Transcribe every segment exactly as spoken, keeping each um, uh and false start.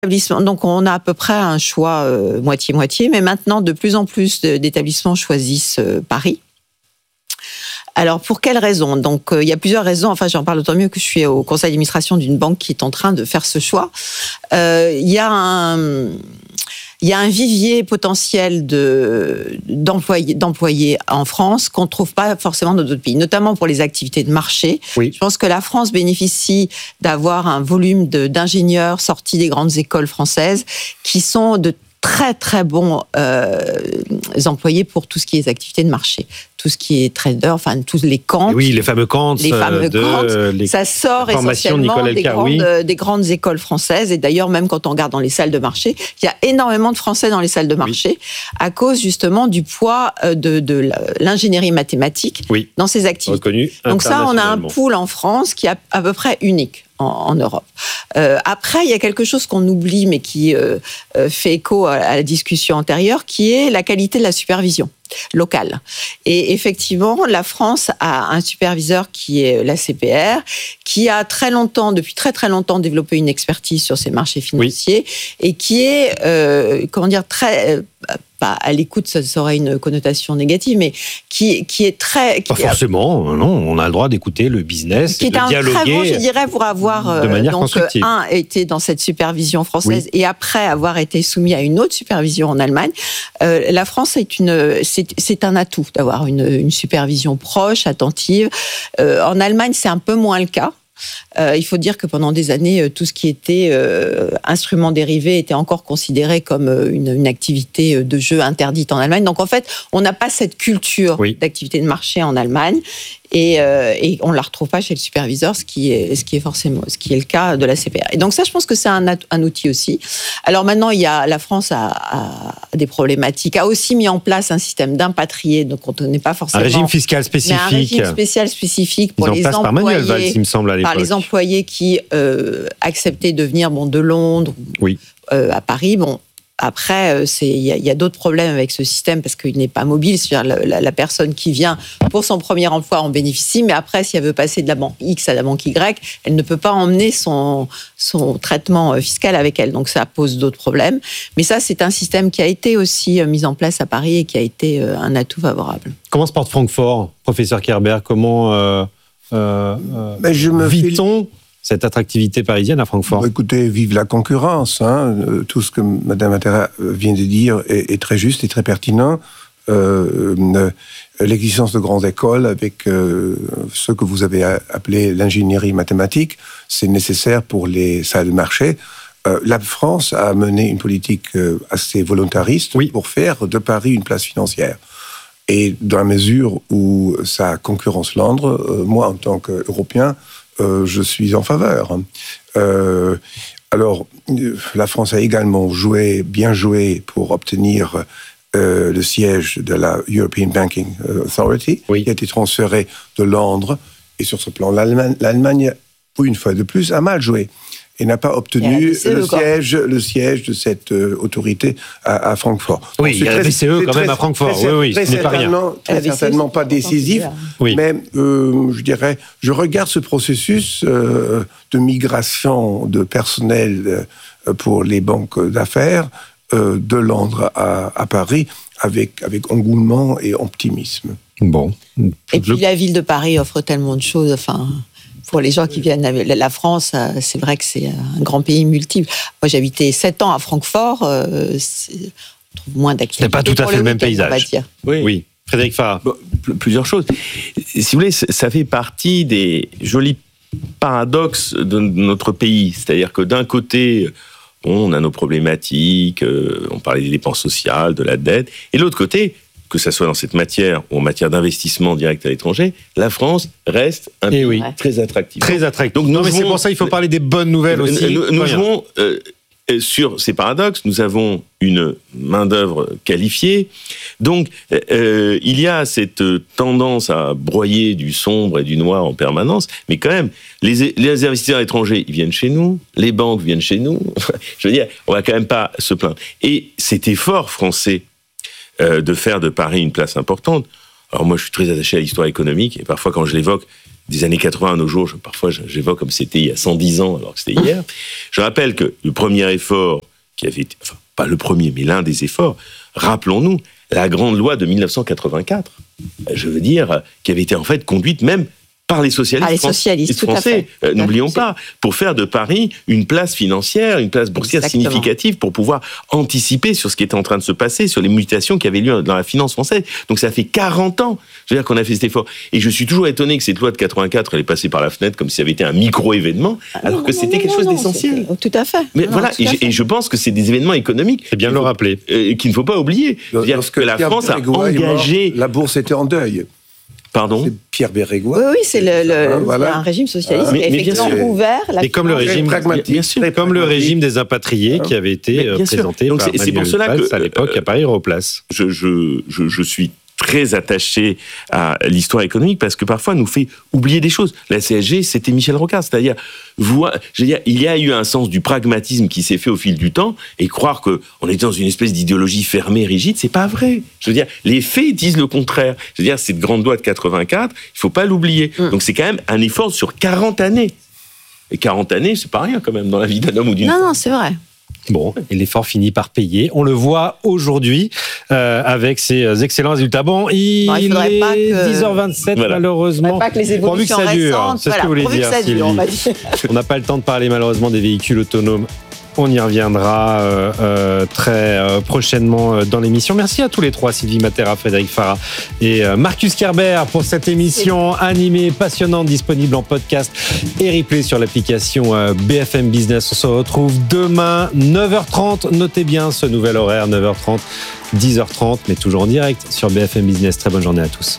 Donc, on a à peu près un choix euh, moitié-moitié, mais maintenant, de plus en plus d'établissements choisissent euh, Paris. Alors, pour quelles raisons ? Donc, euh, il y a plusieurs raisons. Enfin, j'en parle d'autant mieux que je suis au conseil d'administration d'une banque qui est en train de faire ce choix. Euh, il y a un... Il y a un vivier potentiel de, d'employés, d'employés en France qu'on ne trouve pas forcément dans d'autres pays, notamment pour les activités de marché. Oui. Je pense que la France bénéficie d'avoir un volume de, d'ingénieurs sortis des grandes écoles françaises qui sont de très très bons euh, employés pour tout ce qui est activités de marché, tout ce qui est trader, enfin tous les camps. Et oui, les fameux camps. Les fameux de, camps. Les ça sort essentiellement des grandes, oui. des grandes écoles françaises. Et d'ailleurs, même quand on regarde dans les salles de marché, il y a énormément de Français dans les salles de marché oui. à cause justement du poids de, de l'ingénierie mathématique oui. dans ces activités. Reconnu Donc ça, on a un pool en France qui est à peu près unique en Europe. Euh, après, il y a quelque chose qu'on oublie, mais qui euh, fait écho à la discussion antérieure, qui est la qualité de la supervision locale. Et effectivement, la France a un superviseur qui est l'A C P R, qui a très longtemps, depuis très très longtemps, développé une expertise sur ces marchés financiers oui. et qui est, euh, comment dire, très... Euh, pas à l'écoute, ça aurait une connotation négative, mais qui, qui est très... Qui pas forcément, a, non, on a le droit d'écouter le business, qui de est un dialoguer très bon, je dirais, pour avoir de manière donc, constructive. un, été dans cette supervision française oui. et après avoir été soumis à une autre supervision en Allemagne. Euh, la France est, une, c'est, c'est un atout d'avoir une, une supervision proche, attentive. Euh, en Allemagne, c'est un peu moins le cas. Euh, il faut dire que pendant des années, tout ce qui était euh, instruments dérivés était encore considéré comme une, une activité de jeu interdite en Allemagne. Donc en fait, on n'a pas cette culture oui. d'activité de marché en Allemagne. Et, euh, et on ne la retrouve pas chez le superviseur, ce qui est, ce qui est forcément, ce qui est le cas de la C P R. Et donc ça, je pense que c'est un, un outil aussi. Alors maintenant, il y a, la France a, a des problématiques, a aussi mis en place un système d'impatriés, donc on n'est pas forcément... Un régime fiscal spécifique. Mais un régime spécial spécifique pour les employés, par Manuel Valls, il me semble, à l'époque. Par les employés qui euh, acceptaient de venir bon, de Londres oui. euh, à Paris. Bon, après, il y a, y a d'autres problèmes avec ce système parce qu'il n'est pas mobile. C'est-à-dire la, la, la personne qui vient pour son premier emploi en bénéficie, mais après, si elle veut passer de la banque X à la banque Y, elle ne peut pas emmener son, son traitement fiscal avec elle. Donc ça pose d'autres problèmes. Mais ça, c'est un système qui a été aussi mis en place à Paris et qui a été un atout favorable. Comment se porte Francfort, professeur Kerber ? Comment euh, euh, Mais je me vit-on cette attractivité parisienne à Francfort ? Écoutez, vive la concurrence. Hein. Tout ce que Mme Attera vient de dire est, est très juste et très pertinent. Euh, euh, l'existence de grandes écoles avec euh, ce que vous avez appelé l'ingénierie mathématique, c'est nécessaire pour les salles de marché. Euh, la France a mené une politique euh, assez volontariste oui. pour faire de Paris une place financière. Et dans la mesure où ça concurrence Londres, euh, moi, en tant qu'Européen, Euh, je suis en faveur. Euh, alors, la France a également joué, bien joué pour obtenir euh, le siège de la European Banking Authority, oui. qui a été transféré de Londres. Et sur ce plan, l'Allemagne, l'Allemagne, une fois de plus, a mal joué et n'a pas obtenu le siège, le siège de cette euh, autorité à, à Francfort. Oui, il y a la B C E quand très, même à Francfort. Très, oui, oui, très ce n'est pas rien. Très certainement pas décisif, oui. mais euh, je dirais, je regarde ce processus euh, de migration de personnel euh, pour les banques d'affaires euh, de Londres à, à Paris avec, avec engouement et optimisme. Bon. Et puis la ville de Paris offre tellement de choses, enfin... Pour les gens qui viennent, la France, c'est vrai que c'est un grand pays multiple. Moi, j'ai habité sept ans à Francfort. C'est, on trouve moins d'activités. C'est pas tout à fait le même paysage. On va dire. Oui. oui. Frédéric Farah. Bon, plusieurs choses. Si vous voulez, ça fait partie des jolis paradoxes de notre pays. C'est-à-dire que d'un côté, on a nos problématiques, on parlait des dépenses sociales, de la dette, et de l'autre côté, que ce soit dans cette matière ou en matière d'investissement direct à l'étranger, la France reste un pays oui. très attractif. Très attractif. Donc, non, mais c'est pour ça qu'il faut parler des bonnes nouvelles aussi. Nous, nous jouons euh, sur ces paradoxes. Nous avons une main-d'œuvre qualifiée. Donc, euh, il y a cette tendance à broyer du sombre et du noir en permanence. Mais quand même, les, les investisseurs étrangers, ils viennent chez nous. Les banques viennent chez nous. Je veux dire, on va quand même pas se plaindre. Et cet effort français de faire de Paris une place importante. Alors moi, je suis très attaché à l'histoire économique, et parfois, quand je l'évoque, des années quatre-vingts à nos jours, je, parfois j'évoque comme c'était il y a cent dix ans alors que c'était hier. Je rappelle que le premier effort qui avait été, enfin pas le premier, mais l'un des efforts, rappelons-nous, la grande loi de mille neuf cent quatre-vingt-quatre, je veux dire, qui avait été en fait conduite même par les socialistes, ah, les socialistes français, euh, n'oublions c'est... pas, pour faire de Paris une place financière, une place boursière Exactement. significative, pour pouvoir anticiper sur ce qui était en train de se passer, sur les mutations qui avaient lieu dans la finance française. Donc ça fait quarante ans, je veux dire, qu'on a fait cet effort. Et je suis toujours étonné que cette loi de quatre-vingt-quatre, elle est passée par la fenêtre comme si ça avait été un micro-événement, alors non, que non, c'était non, quelque non, chose non, d'essentiel. C'était... Tout à fait. Mais non, voilà, et, fait. Je, et je pense que c'est des événements économiques. C'est bien de le rappeler. Euh, qu'il ne faut pas oublier. C'est-à-dire que la France a engagé... La bourse était en deuil. Pardon. C'est Pierre Bérégovoy. Oui, oui, c'est, le, le, ah, voilà. un régime socialiste ah, qui a effectivement ouvert la. Et comme le régime, bien sûr, comme le régime des impatriés ah. qui avait été présenté Donc par c'est, c'est pour cela Valls que à l'époque euh, à Paris Europlace. Je, je, je, je suis très attaché à l'histoire économique parce que parfois nous fait oublier des choses. La C S G, c'était Michel Rocard, c'est-à-dire, voir, je veux dire, il y a eu un sens du pragmatisme qui s'est fait au fil du temps, et croire que on est dans une espèce d'idéologie fermée, rigide, c'est pas vrai. Je veux dire, les faits disent le contraire. Je veux dire, cette grande loi de quatre-vingt-quatre, il faut pas l'oublier. Mmh. Donc c'est quand même un effort sur quarante années. Et quarante années, c'est pas rien quand même dans la vie d'un homme ou d'une non, femme. Non, c'est vrai. Bon, et l'effort finit par payer. On le voit aujourd'hui euh, avec ces excellents résultats. Bon, il, bon, il est pas que... dix heures vingt-sept, voilà. Malheureusement. Pas que les évolutions pourvu que ça dure, récentes, c'est voilà, ce que vous voulez dire, Sylvie. On n'a pas le temps de parler malheureusement des véhicules autonomes. On y reviendra euh, euh, très euh, prochainement euh, dans l'émission. Merci à tous les trois, Sylvie Matera, Frédéric Farah et euh, Marcus Kerber pour cette émission animée, passionnante, disponible en podcast et replay sur l'application euh, B F M Business. On se retrouve demain, neuf heures trente. Notez bien ce nouvel horaire, neuf heures trente, dix heures trente, mais toujours en direct sur B F M Business. Très bonne journée à tous.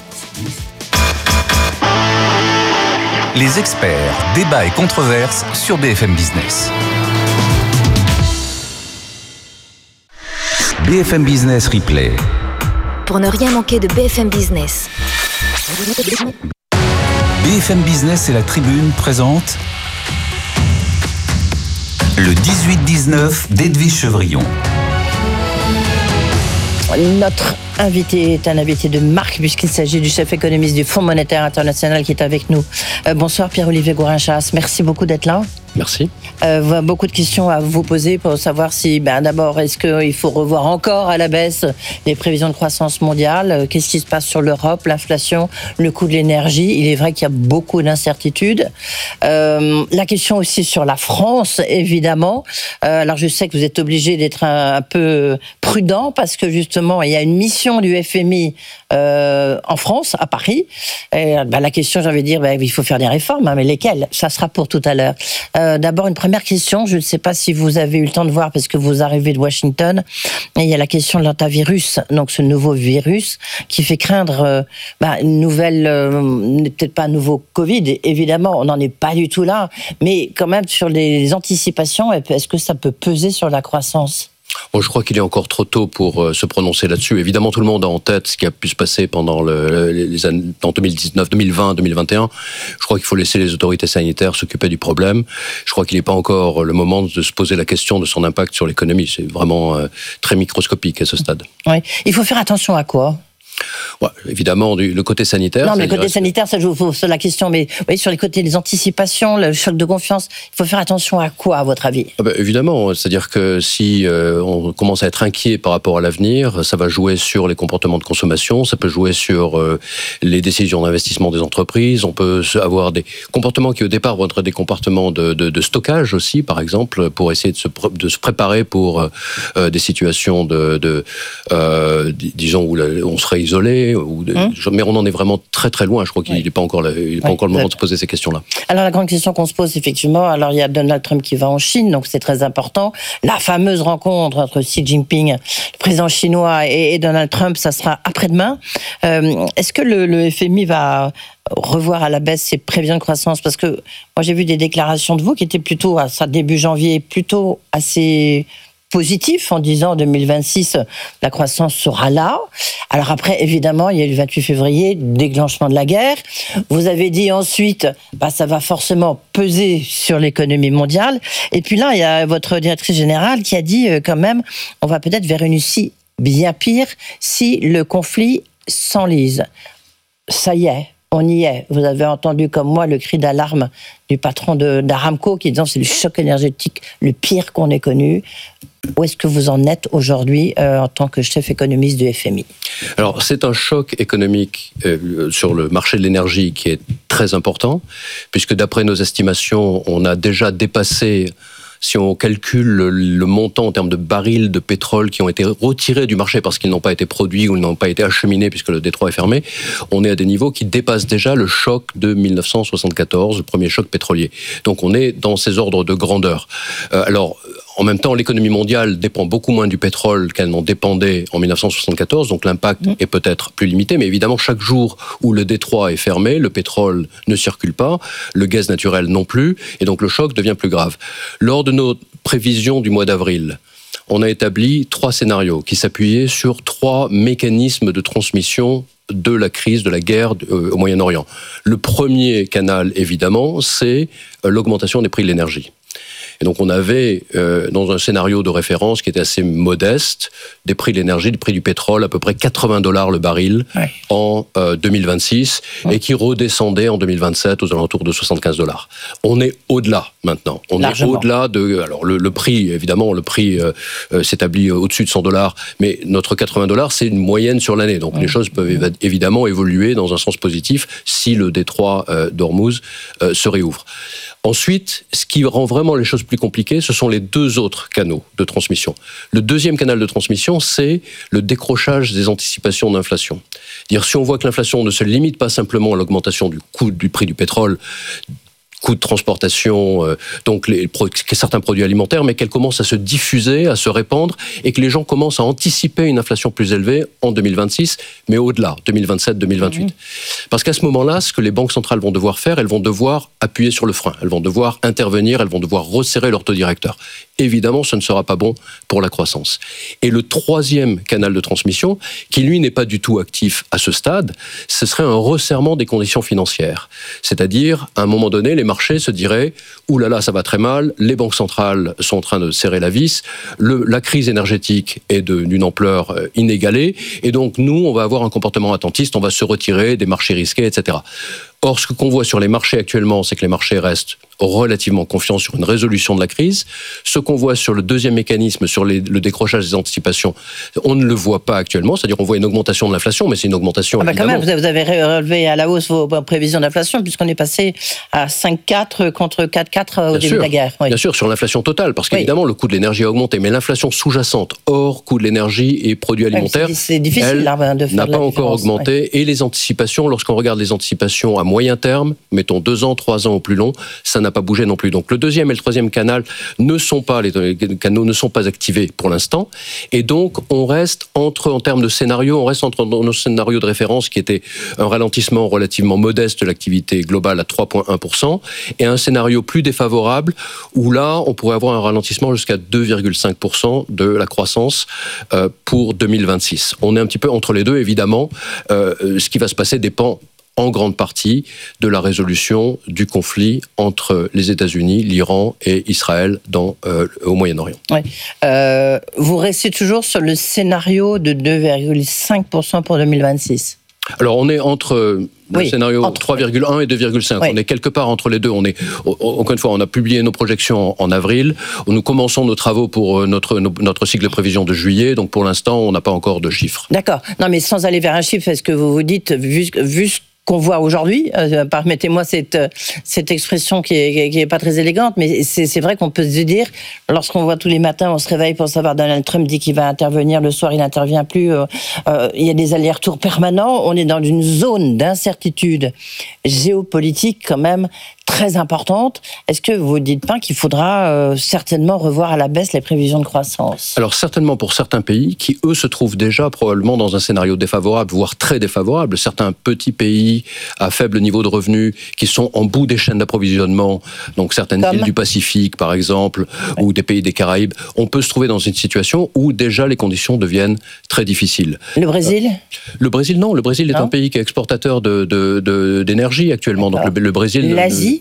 Les experts, débats et controverses sur B F M Business. B F M Business Replay. Pour ne rien manquer de B F M Business. B F M Business et la Tribune présentent le dix-huit dix-neuf d'Edwige Chevrillon. Notre invité est un invité de marque puisqu'il s'agit du chef économiste du Fonds monétaire international qui est avec nous. Euh, bonsoir Pierre-Olivier Gourinchas, merci beaucoup d'être là. Merci. Euh, beaucoup de questions à vous poser pour savoir si, ben, d'abord, est-ce qu'il faut revoir encore à la baisse les prévisions de croissance mondiale ? Qu'est-ce qui se passe sur l'Europe, l'inflation, le coût de l'énergie ? Il est vrai qu'il y a beaucoup d'incertitudes. Euh, la question aussi sur la France, évidemment. Euh, alors, je sais que vous êtes obligé d'être un, un peu prudent parce que, justement, il y a une mission du F M I euh, en France, à Paris. Et, ben, la question, j'ai envie de dire, ben, il faut faire des réformes, hein, mais lesquelles ? Ça sera pour tout à l'heure. Euh, d'abord, une première question. Je ne sais pas si vous avez eu le temps de voir parce que vous arrivez de Washington. Et il y a la question de l'antivirus, donc ce nouveau virus qui fait craindre euh, bah, une nouvelle, euh, peut-être pas un nouveau Covid. Évidemment, on n'en est pas du tout là. Mais quand même, sur les anticipations, est-ce que ça peut peser sur la croissance ? Bon, je crois qu'il est encore trop tôt pour euh, se prononcer là-dessus. Évidemment, tout le monde a en tête ce qui a pu se passer pendant le, les années en deux mille dix-neuf, deux mille vingt, deux mille vingt et un. Je crois qu'il faut laisser les autorités sanitaires s'occuper du problème. Je crois qu'il n'est pas encore le moment de se poser la question de son impact sur l'économie. C'est vraiment euh, très microscopique à ce stade. Oui. Il faut faire attention à quoi ? Ouais, évidemment, du, le côté sanitaire... Non, mais le côté sanitaire, ça joue sur la question, mais oui, sur les côtés des anticipations, le choc de confiance, il faut faire attention à quoi, à votre avis ? Ah ben, évidemment, c'est-à-dire que si euh, on commence à être inquiet par rapport à l'avenir, ça va jouer sur les comportements de consommation, ça peut jouer sur euh, les décisions d'investissement des entreprises, on peut avoir des comportements qui au départ vont être des comportements de, de, de stockage aussi, par exemple, pour essayer de se, de se préparer pour euh, des situations de, de euh, disons, où on serait isolé, ou de, mmh. mais on en est vraiment très très loin. Je crois qu'il n'est oui. pas encore, le, il est pas oui, encore le moment de se poser ces questions-là. Alors la grande question qu'on se pose effectivement, alors il y a Donald Trump qui va en Chine, donc c'est très important. La fameuse rencontre entre Xi Jinping, le président chinois, et, et Donald Trump, ça sera après-demain. Euh, est-ce que le, le F M I va revoir à la baisse ses prévisions de croissance? Parce que moi j'ai vu des déclarations de vous qui étaient plutôt, à ça début janvier, plutôt assez positif en disant deux mille vingt-six, la croissance sera là. Alors après, évidemment, il y a eu le vingt-huit février, déclenchement de la guerre. Vous avez dit ensuite, bah, ça va forcément peser sur l'économie mondiale. Et puis là, il y a votre directrice générale qui a dit euh, quand même, on va peut-être vers une issue bien pire si le conflit s'enlise. Ça y est, on y est. Vous avez entendu comme moi le cri d'alarme du patron de, d'Aramco qui disant c'est le choc énergétique le pire qu'on ait connu. Où est-ce que vous en êtes aujourd'hui euh, en tant que chef économiste du F M I ? Alors, c'est un choc économique euh, sur le marché de l'énergie qui est très important, puisque d'après nos estimations, on a déjà dépassé, si on calcule le, le montant en termes de barils de pétrole qui ont été retirés du marché parce qu'ils n'ont pas été produits ou ils n'ont pas été acheminés puisque le détroit est fermé, on est à des niveaux qui dépassent déjà le choc de dix-neuf cent soixante-quatorze, le premier choc pétrolier. Donc, on est dans ces ordres de grandeur. Euh, alors, en même temps, l'économie mondiale dépend beaucoup moins du pétrole qu'elle n'en dépendait en dix-neuf cent soixante-quatorze, donc l'impact mmh. est peut-être plus limité, mais évidemment, chaque jour où le détroit est fermé, le pétrole ne circule pas, le gaz naturel non plus, et donc le choc devient plus grave. Lors de nos prévisions du mois d'avril, on a établi trois scénarios qui s'appuyaient sur trois mécanismes de transmission de la crise, de la guerre au Moyen-Orient. Le premier canal, évidemment, c'est l'augmentation des prix de l'énergie. Et donc on avait, euh, dans un scénario de référence qui était assez modeste, des prix de l'énergie, des prix du pétrole, à peu près quatre-vingts dollars le baril ouais. en euh, deux mille vingt-six, ouais. et qui redescendait en deux mille vingt-sept aux alentours de soixante-quinze dollars. On est au-delà maintenant. On Largement. est au-delà de... Alors le, le prix, évidemment, le prix euh, euh, s'établit au-dessus de cent dollars, mais notre quatre-vingts dollars, c'est une moyenne sur l'année. Donc ouais. les choses peuvent éva- évidemment évoluer dans un sens positif si le détroit euh, d'Ormuz euh, se réouvre. Ensuite, ce qui rend vraiment les choses plus compliquées, ce sont les deux autres canaux de transmission. Le deuxième canal de transmission, c'est le décrochage des anticipations d'inflation. C'est-à-dire, si on voit que l'inflation ne se limite pas simplement à l'augmentation du coût du prix du pétrole, coûts de transportation, euh, donc les, certains produits alimentaires, mais qu'elle commence à se diffuser, à se répandre, et que les gens commencent à anticiper une inflation plus élevée en deux mille vingt-six, mais au-delà, deux mille vingt-sept, deux mille vingt-huit. Mmh. Parce qu'à ce moment-là, ce que les banques centrales vont devoir faire, elles vont devoir appuyer sur le frein, elles vont devoir intervenir, elles vont devoir resserrer leur taux directeur. Évidemment, ce ne sera pas bon pour la croissance. Et le troisième canal de transmission, qui lui n'est pas du tout actif à ce stade, ce serait un resserrement des conditions financières. C'est-à-dire, à un moment donné, les marchés se diraient « Ouh là là, ça va très mal, les banques centrales sont en train de serrer la vis, le, la crise énergétique est de, d'une ampleur inégalée, et donc nous, on va avoir un comportement attentiste, on va se retirer des marchés risqués, et cetera » Or, ce qu'on voit sur les marchés actuellement, c'est que les marchés restent relativement confiants sur une résolution de la crise. Ce qu'on voit sur le deuxième mécanisme, sur les, le décrochage des anticipations, on ne le voit pas actuellement. C'est-à-dire qu'on voit une augmentation de l'inflation, mais c'est une augmentation ah bah évidemment. Quand même, vous avez relevé à la hausse vos prévisions d'inflation, puisqu'on est passé à cinq virgule quatre contre quatre virgule quatre au bien début sûr, de la guerre. Oui. Bien sûr, sur l'inflation totale, parce qu'évidemment, oui. le coût de l'énergie a augmenté, mais l'inflation sous-jacente, hors coût de l'énergie et produits alimentaires, oui, c'est, c'est difficile, elle là, de faire n'a pas encore augmenté. Oui. Et les anticipations, lorsqu'on regarde les anticipations à moyen terme, mettons deux ans, trois ans ou plus long, ça n'a pas bougé non plus. Donc le deuxième et le troisième canal ne sont pas, les canaux ne sont pas activés pour l'instant. Et donc on reste entre, en termes de scénario, on reste entre nos scénarios de référence qui était un ralentissement relativement modeste de l'activité globale à trois virgule un pour cent et un scénario plus défavorable où là on pourrait avoir un ralentissement jusqu'à deux virgule cinq pour cent de la croissance euh, pour deux mille vingt-six. On est un petit peu entre les deux, évidemment. Euh, ce qui va se passer dépend en grande partie de la résolution du conflit entre les États-Unis, l'Iran et Israël dans, euh, au Moyen-Orient. Oui. Euh, vous restez toujours sur le scénario de deux virgule cinq pour cent pour deux mille vingt-six. Alors on est entre le oui, scénario entre... trois virgule un et deux virgule cinq. Oui. On est quelque part entre les deux. On est, encore une fois, on a publié nos projections en avril. Nous commençons nos travaux pour notre, notre cycle de prévision de juillet. Donc pour l'instant, on n'a pas encore de chiffres. D'accord. Non, mais sans aller vers un chiffre, est-ce que vous vous dites, vu, vu ce qu'on voit aujourd'hui, euh, permettez-moi cette, cette expression qui est, qui est pas très élégante, mais c'est, c'est vrai qu'on peut se dire, lorsqu'on voit tous les matins, on se réveille pour savoir Donald Trump dit qu'il va intervenir, le soir il n'intervient plus, euh, euh, il y a des allers-retours permanents, on est dans une zone d'incertitude géopolitique quand même très importante. Est-ce que vous ne dites pas qu'il faudra euh, certainement revoir à la baisse les prévisions de croissance ? Alors certainement pour certains pays qui, eux, se trouvent déjà probablement dans un scénario défavorable, voire très défavorable. Certains petits pays à faible niveau de revenus qui sont en bout des chaînes d'approvisionnement, donc certaines Comme... îles du Pacifique par exemple, ouais. ou des pays des Caraïbes, on peut se trouver dans une situation où déjà les conditions deviennent très difficiles. Le Brésil ? euh, Le Brésil, non. Le Brésil est non. un pays qui est exportateur de, de, de, d'énergie actuellement. D'accord. Donc le, le Brésil... L'Asie ?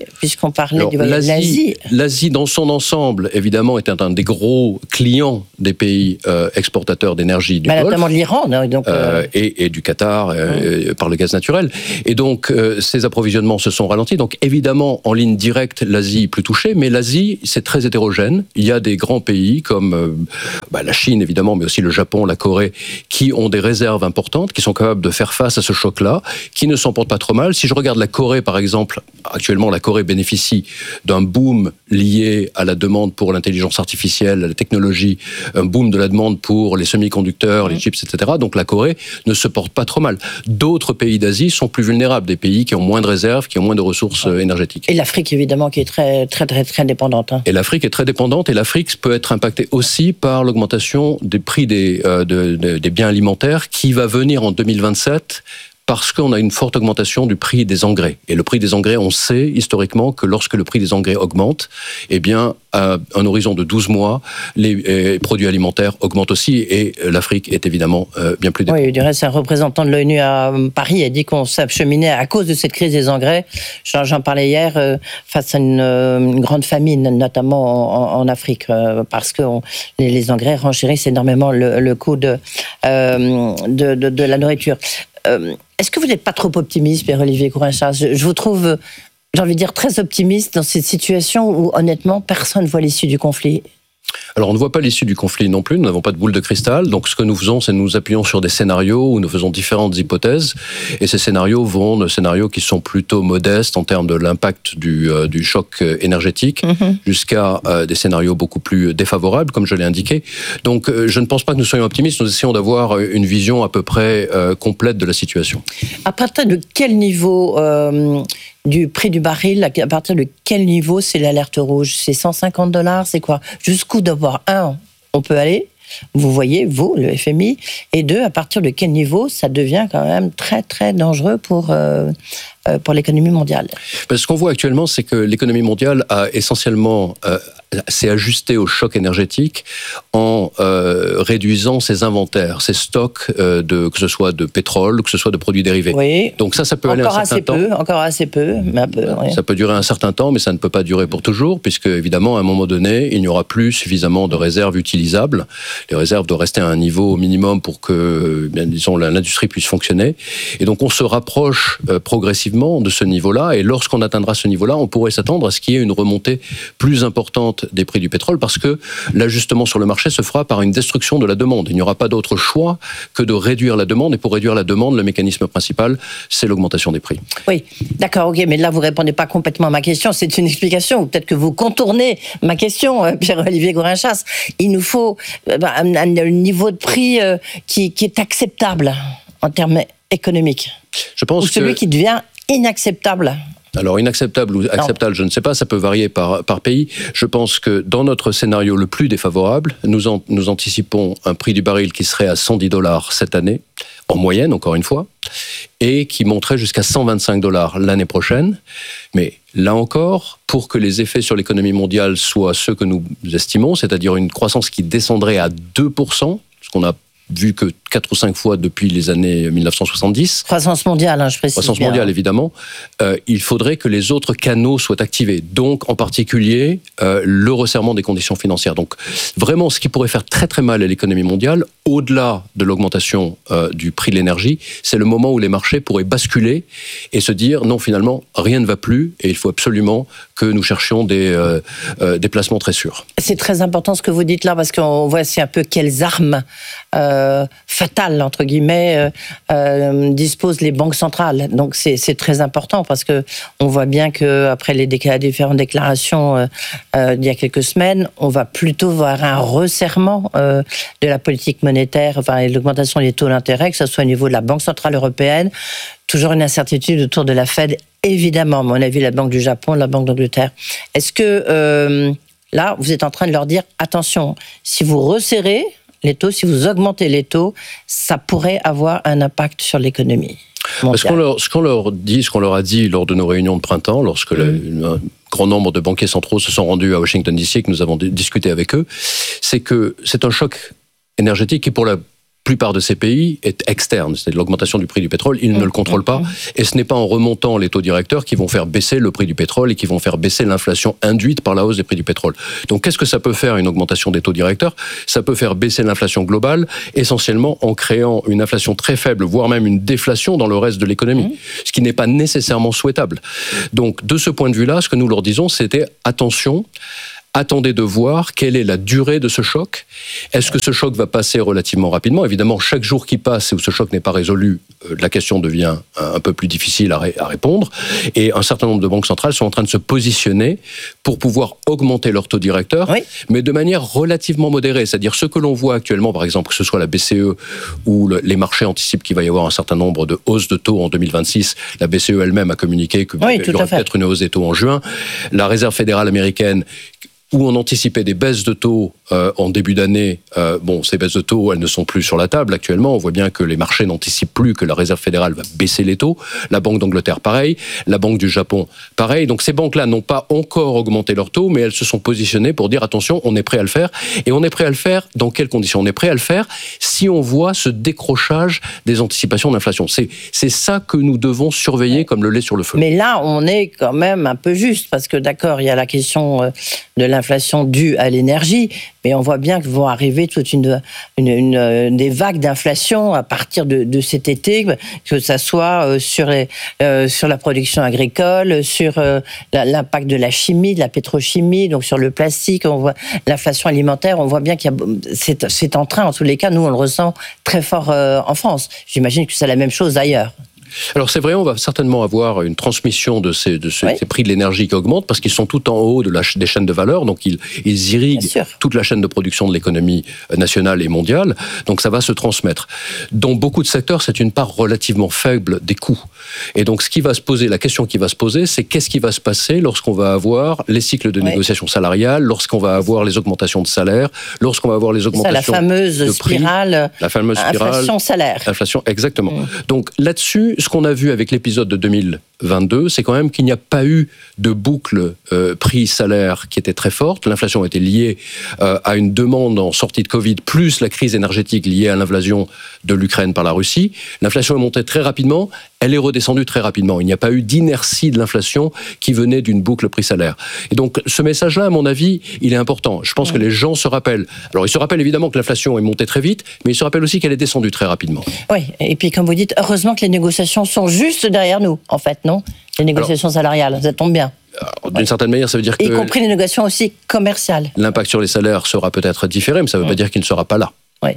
puisqu'on parlait Alors, du voyage l'Asie, l'Asie. L'Asie, dans son ensemble, évidemment, est un des gros clients des pays euh, exportateurs d'énergie du bah, Golfe. Notamment de l'Iran. Donc, euh... Euh, et, et du Qatar euh, mmh. par le gaz naturel. Et donc, euh, ces approvisionnements se sont ralentis. Donc, évidemment, en ligne directe, l'Asie est plus touchée, mais l'Asie, c'est très hétérogène. Il y a des grands pays comme euh, bah, la Chine, évidemment, mais aussi le Japon, la Corée, qui ont des réserves importantes, qui sont capables de faire face à ce choc-là, qui ne s'en portent pas trop mal. Si je regarde la Corée, par exemple, actuellement, la Corée bénéficie d'un boom lié à la demande pour l'intelligence artificielle, à la technologie, un boom de la demande pour les semi-conducteurs, mmh. les chips, et cetera. Donc, la Corée ne se porte pas trop mal. D'autres pays d'Asie sont plus vulnérables, des pays qui ont moins de réserves, qui ont moins de ressources ouais. énergétiques. Et l'Afrique, évidemment, qui est très, très, très, très dépendante. Hein. Et l'Afrique est très dépendante, et l'Afrique peut être impactée aussi par l'augmentation des prix des, euh, de, de, des biens alimentaires qui va venir en deux mille vingt-sept parce qu'on a une forte augmentation du prix des engrais. Et le prix des engrais, on sait historiquement que lorsque le prix des engrais augmente, eh bien, à un horizon de douze mois, les euh, produits alimentaires augmentent aussi, et l'Afrique est évidemment euh, bien plus dépendante. Oui, du reste, un représentant de l'ONU à Paris a dit qu'on s'acheminait à cause de cette crise des engrais. J'en, j'en parlais hier, euh, face à une, euh, une grande famine, notamment en, en Afrique, euh, parce que on, les, les engrais renchérissent énormément le, le coût de, euh, de, de, de la nourriture. Euh, est-ce que vous n'êtes pas trop optimiste, Pierre-Olivier Gourinchas ? je, je vous trouve, j'ai envie de dire, très optimiste dans cette situation où, honnêtement, personne ne voit l'issue du conflit. Alors, on ne voit pas l'issue du conflit non plus, nous n'avons pas de boule de cristal, donc ce que nous faisons, c'est nous appuyons sur des scénarios où nous faisons différentes hypothèses, et ces scénarios vont de scénarios qui sont plutôt modestes en termes de l'impact du, euh, du choc énergétique, mmh. jusqu'à euh, des scénarios beaucoup plus défavorables, comme je l'ai indiqué. Donc, euh, je ne pense pas que nous soyons optimistes, nous essayons d'avoir une vision à peu près euh, complète de la situation. À partir de quel niveau euh... du prix du baril, à partir de quel niveau c'est l'alerte rouge ? C'est cent cinquante dollars, c'est quoi ? Jusqu'où d'abord, un, on peut aller, vous voyez, vous, le F M I, et deux, à partir de quel niveau ça devient quand même très très dangereux pour, euh, pour l'économie mondiale ? Parce ce qu'on voit actuellement, c'est que l'économie mondiale a essentiellement... Euh, s'est ajusté au choc énergétique en euh, réduisant ses inventaires, ses stocks, euh, de, que ce soit de pétrole, que ce soit de produits dérivés. Oui. Donc ça, ça peut encore aller un certain assez temps. Peu, encore assez peu, mais un peu. Oui. Ça peut durer un certain temps, mais ça ne peut pas durer pour toujours, puisque évidemment, à un moment donné, il n'y aura plus suffisamment de réserves utilisables. Les réserves doivent rester à un niveau minimum pour que, bien disons, l'industrie puisse fonctionner. Et donc, on se rapproche euh, progressivement de ce niveau-là. Et lorsqu'on atteindra ce niveau-là, on pourrait s'attendre à ce qu'il y ait une remontée plus importante des prix du pétrole, parce que l'ajustement sur le marché se fera par une destruction de la demande. Il n'y aura pas d'autre choix que de réduire la demande, et pour réduire la demande, le mécanisme principal, c'est l'augmentation des prix. Oui, d'accord, ok, mais là vous répondez pas complètement à ma question, c'est une explication, ou peut-être que vous contournez ma question, Pierre-Olivier Gourinchas. Il nous faut un, un niveau de prix qui, qui est acceptable en termes économiques. Je pense ou celui que... qui devient inacceptable. Alors, inacceptable ou acceptable, non. Je ne sais pas, ça peut varier par, par pays. Je pense que dans notre scénario le plus défavorable, nous, en, nous anticipons un prix du baril qui serait à cent dix dollars cette année, en moyenne, encore une fois, et qui monterait jusqu'à cent vingt-cinq dollars l'année prochaine. Mais là encore, pour que les effets sur l'économie mondiale soient ceux que nous estimons, c'est-à-dire une croissance qui descendrait à deux pour cent, ce qu'on a vu que quatre ou cinq fois depuis les années dix-neuf cent soixante-dix. Croissance mondiale, hein, je précise. Croissance bien. mondiale, évidemment. Euh, il faudrait que les autres canaux soient activés. Donc, en particulier, euh, le resserrement des conditions financières. Donc, vraiment, ce qui pourrait faire très très mal à l'économie mondiale, au-delà de l'augmentation euh, du prix de l'énergie, c'est le moment où les marchés pourraient basculer et se dire, non, finalement, rien ne va plus et il faut absolument que nous cherchions des, euh, euh, des placements très sûrs. C'est très important ce que vous dites là, parce qu'on voit c'est un peu quelles armes euh, fatales, entre guillemets, euh, euh, disposent les banques centrales. Donc c'est, c'est très important, parce que on voit bien qu'après les décla- différentes déclarations euh, euh, d'il y a quelques semaines, on va plutôt voir un resserrement euh, de la politique monétaire, enfin l'augmentation des taux d'intérêt, que ce soit au niveau de la Banque centrale européenne. Toujours une incertitude autour de la Fed, évidemment, à mon avis, la Banque du Japon, la Banque d'Angleterre. Est-ce que euh, là, vous êtes en train de leur dire, attention, si vous resserrez les taux, si vous augmentez les taux, ça pourrait avoir un impact sur l'économie mondiale. Ce qu'on leur, ce qu'on leur dit, ce qu'on leur a dit lors de nos réunions de printemps, lorsque mmh. le, un grand nombre de banquiers centraux se sont rendus à Washington D C et que nous avons d- discuté avec eux, c'est que c'est un choc énergétique qui, pour la plupart de ces pays est externe, c'est l'augmentation du prix du pétrole, ils mmh, ne le contrôlent pas, mmh. et ce n'est pas en remontant les taux directeurs qui vont faire baisser le prix du pétrole et qui vont faire baisser l'inflation induite par la hausse des prix du pétrole. Donc qu'est-ce que ça peut faire, une augmentation des taux directeurs ? Ça peut faire baisser l'inflation globale, essentiellement en créant une inflation très faible, voire même une déflation dans le reste de l'économie, mmh. ce qui n'est pas nécessairement souhaitable. Donc de ce point de vue-là, ce que nous leur disons, c'était attention, attendez de voir quelle est la durée de ce choc. Est-ce que ce choc va passer relativement rapidement ? Évidemment, chaque jour qui passe et où ce choc n'est pas résolu, la question devient un peu plus difficile à, ré- à répondre. Et un certain nombre de banques centrales sont en train de se positionner pour pouvoir augmenter leur taux directeur, oui. mais de manière relativement modérée. C'est-à-dire ce que l'on voit actuellement, par exemple, que ce soit la B C E ou le, les marchés anticipent qu'il va y avoir un certain nombre de hausses de taux en deux mille vingt-six. La B C E elle-même a communiqué qu'il oui, y aurait peut-être une hausse des taux en juin. La Réserve fédérale américaine, où on anticipait des baisses de taux euh, en début d'année. Euh, bon, ces baisses de taux, elles ne sont plus sur la table actuellement. On voit bien que les marchés n'anticipent plus que la Réserve fédérale va baisser les taux. La Banque d'Angleterre, pareil. La Banque du Japon, pareil. Donc ces banques-là n'ont pas encore augmenté leurs taux, mais elles se sont positionnées pour dire attention, on est prêt à le faire. Et on est prêt à le faire dans quelles conditions ? On est prêt à le faire si on voit ce décrochage des anticipations d'inflation. C'est, c'est ça que nous devons surveiller comme le lait sur le feu. Mais là, on est quand même un peu juste, parce que d'accord, il y a la question de l'inflation L'inflation due à l'énergie, mais on voit bien que vont arriver toute une, une, une des vagues d'inflation à partir de, de cet été, que ça soit sur les, euh, sur la production agricole, sur euh, l'impact de la chimie, de la pétrochimie, donc sur le plastique, on voit l'inflation alimentaire, on voit bien qu'il y a, c'est, c'est en train, en tous les cas, nous on le ressent très fort euh, en France. J'imagine que c'est la même chose ailleurs. Alors c'est vrai, on va certainement avoir une transmission de ces, de ces, oui. ces prix de l'énergie qui augmentent parce qu'ils sont tout en haut de la, des chaînes de valeur, donc ils, ils irriguent toute la chaîne de production de l'économie nationale et mondiale, donc ça va se transmettre. Dans beaucoup de secteurs, c'est une part relativement faible des coûts. Et donc ce qui va se poser, la question qui va se poser, c'est qu'est-ce qui va se passer lorsqu'on va avoir les cycles de oui. négociation salariale, lorsqu'on va avoir les augmentations de salaire, lorsqu'on va avoir les augmentations ça, la fameuse de prix, spirale, la fameuse spirale, inflation-salaire. Inflation, exactement. Mmh. Donc là-dessus, ce qu'on a vu avec l'épisode de deux mille vingt-deux, c'est quand même qu'il n'y a pas eu de boucle euh, prix-salaire qui était très forte. L'inflation était liée euh, à une demande en sortie de Covid, plus la crise énergétique liée à l'invasion de l'Ukraine par la Russie. L'inflation est montée très rapidement, elle est redescendue très rapidement. Il n'y a pas eu d'inertie de l'inflation qui venait d'une boucle prix-salaire. Et donc, ce message-là, à mon avis, il est important. Je pense mmh. que les gens se rappellent. Alors, ils se rappellent évidemment que l'inflation est montée très vite, mais ils se rappellent aussi qu'elle est descendue très rapidement. Oui, et puis comme vous dites, heureusement que les négociations sont juste derrière nous, en fait, non ? Les négociations alors, salariales, ça tombe bien. Alors, d'une ouais. certaine manière, ça veut dire que... Y compris les négociations aussi commerciales. L'impact sur les salaires sera peut-être différé, mais ça ne veut mmh. pas dire qu'il ne sera pas là. Oui.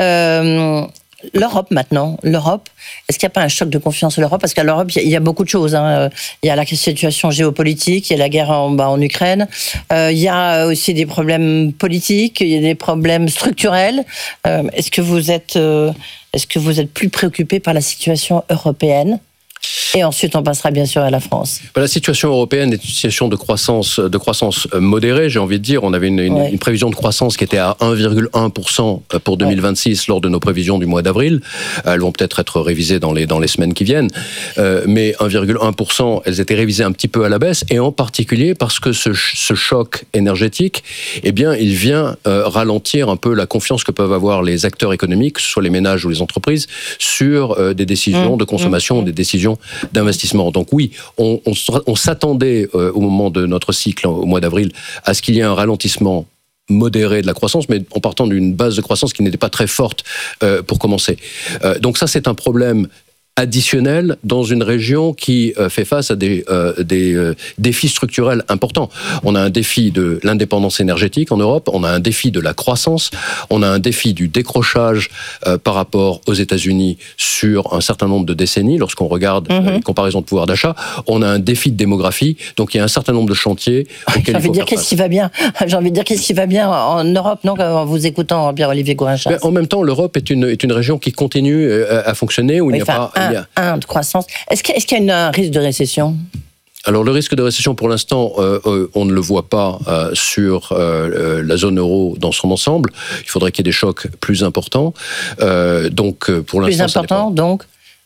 Euh... L'Europe maintenant, l'Europe, est-ce qu'il n'y a pas un choc de confiance en l'Europe ? Parce qu'à l'Europe, il y, y a beaucoup de choses. Hein. Il y a la situation géopolitique, il y a la guerre en, bah, en Ukraine, euh, il y a aussi des problèmes politiques, il y a des problèmes structurels. Euh, est-ce que vous êtes, euh, est-ce que vous êtes plus préoccupé par la situation européenne ? Et ensuite, on passera bien sûr à la France. La situation européenne est une situation de croissance, de croissance modérée, j'ai envie de dire. On avait une, une, ouais. une prévision de croissance qui était à un virgule un pour cent pour deux mille vingt-six ouais. lors de nos prévisions du mois d'avril. Elles vont peut-être être révisées dans les, dans les semaines qui viennent. Euh, mais un virgule un pour cent, elles étaient révisées un petit peu à la baisse, et en particulier parce que ce, ce choc énergétique, eh bien, il vient euh, ralentir un peu la confiance que peuvent avoir les acteurs économiques, que ce soit les ménages ou les entreprises, sur euh, des décisions mmh. de consommation, mmh. des décisions d'investissement. Donc oui, on, on, on s'attendait euh, au moment de notre cycle, au mois d'avril, à ce qu'il y ait un ralentissement modéré de la croissance, mais en partant d'une base de croissance qui n'était pas très forte euh, pour commencer. Euh, donc ça, c'est un problème additionnel dans une région qui euh, fait face à des, euh, des euh, défis structurels importants. On a un défi de l'indépendance énergétique en Europe, on a un défi de la croissance, on a un défi du décrochage euh, par rapport aux États-Unis sur un certain nombre de décennies, lorsqu'on regarde mm-hmm. euh, une comparaison de pouvoir d'achat, on a un défi de démographie, donc il y a un certain nombre de chantiers auxquels J'ai envie de dire qu'est-ce qui va bien. J'ai envie de dire qu'est-ce qui va bien en Europe, non, en vous écoutant, Pierre-Olivier Gourinchas. En même temps, l'Europe est une, est une région qui continue à, à fonctionner, où oui, il n'y a pas... Un, un de croissance. Est-ce qu'il, est-ce qu'il y a un risque de récession ? Alors le risque de récession, pour l'instant, euh, euh, on ne le voit pas euh, sur euh, la zone euro dans son ensemble. Il faudrait qu'il y ait des chocs plus importants. Euh, donc pour plus l'instant, important, donc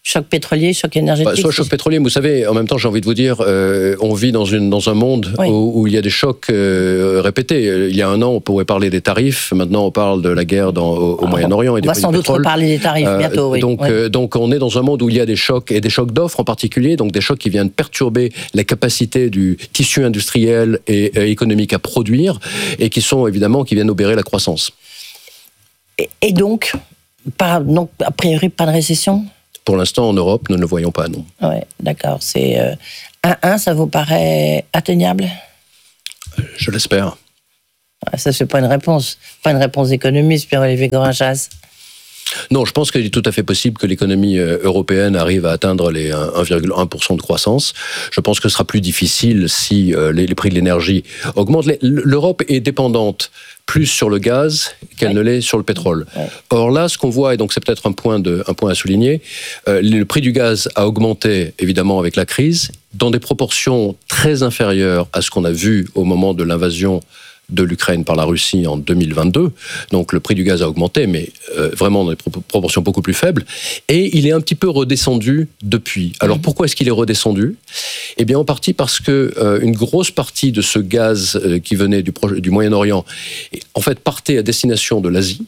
Choc pétrolier, choc énergétique. Bah, soit choc pétrolier, mais vous savez, en même temps, j'ai envie de vous dire, euh, on vit dans, une, dans un monde oui. où, où il y a des chocs euh, répétés. Il y a un an, on pourrait parler des tarifs. Maintenant, on parle de la guerre dans, au, au Moyen-Orient. Et on va sans doute reparler des tarifs euh, bientôt. Oui. Donc, oui. euh, donc, on est dans un monde où il y a des chocs, et des chocs d'offres en particulier, donc des chocs qui viennent perturber la capacité du tissu industriel et, et économique à produire, et qui sont évidemment, qui viennent obérer la croissance. Et, et donc, pas, donc, a priori, pas de récession ? Pour l'instant, en Europe, nous ne le voyons pas, non. Oui, d'accord. C'est euh, un un, ça vous paraît atteignable ? Je l'espère. Ça, c'est pas une réponse. Pas une réponse économiste, Pierre-Olivier Gorin-Chas. Non, je pense qu'il est tout à fait possible que l'économie européenne arrive à atteindre les un virgule un pour cent de croissance. Je pense que ce sera plus difficile si euh, les, les prix de l'énergie augmentent. L'Europe est dépendante plus sur le gaz qu'elle ouais. ne l'est sur le pétrole. Ouais. Or là, ce qu'on voit, et donc c'est peut-être un point, de, un point à souligner, euh, le prix du gaz a augmenté évidemment avec la crise, dans des proportions très inférieures à ce qu'on a vu au moment de l'invasion de l'Ukraine par la Russie en deux mille vingt-deux. Donc le prix du gaz a augmenté, mais euh, vraiment dans des proportions beaucoup plus faibles. Et il est un petit peu redescendu depuis. Alors pourquoi est-ce qu'il est redescendu ? Eh bien en partie parce que euh, une grosse partie de ce gaz euh, qui venait du, projet, du Moyen-Orient, en fait partait à destination de l'Asie.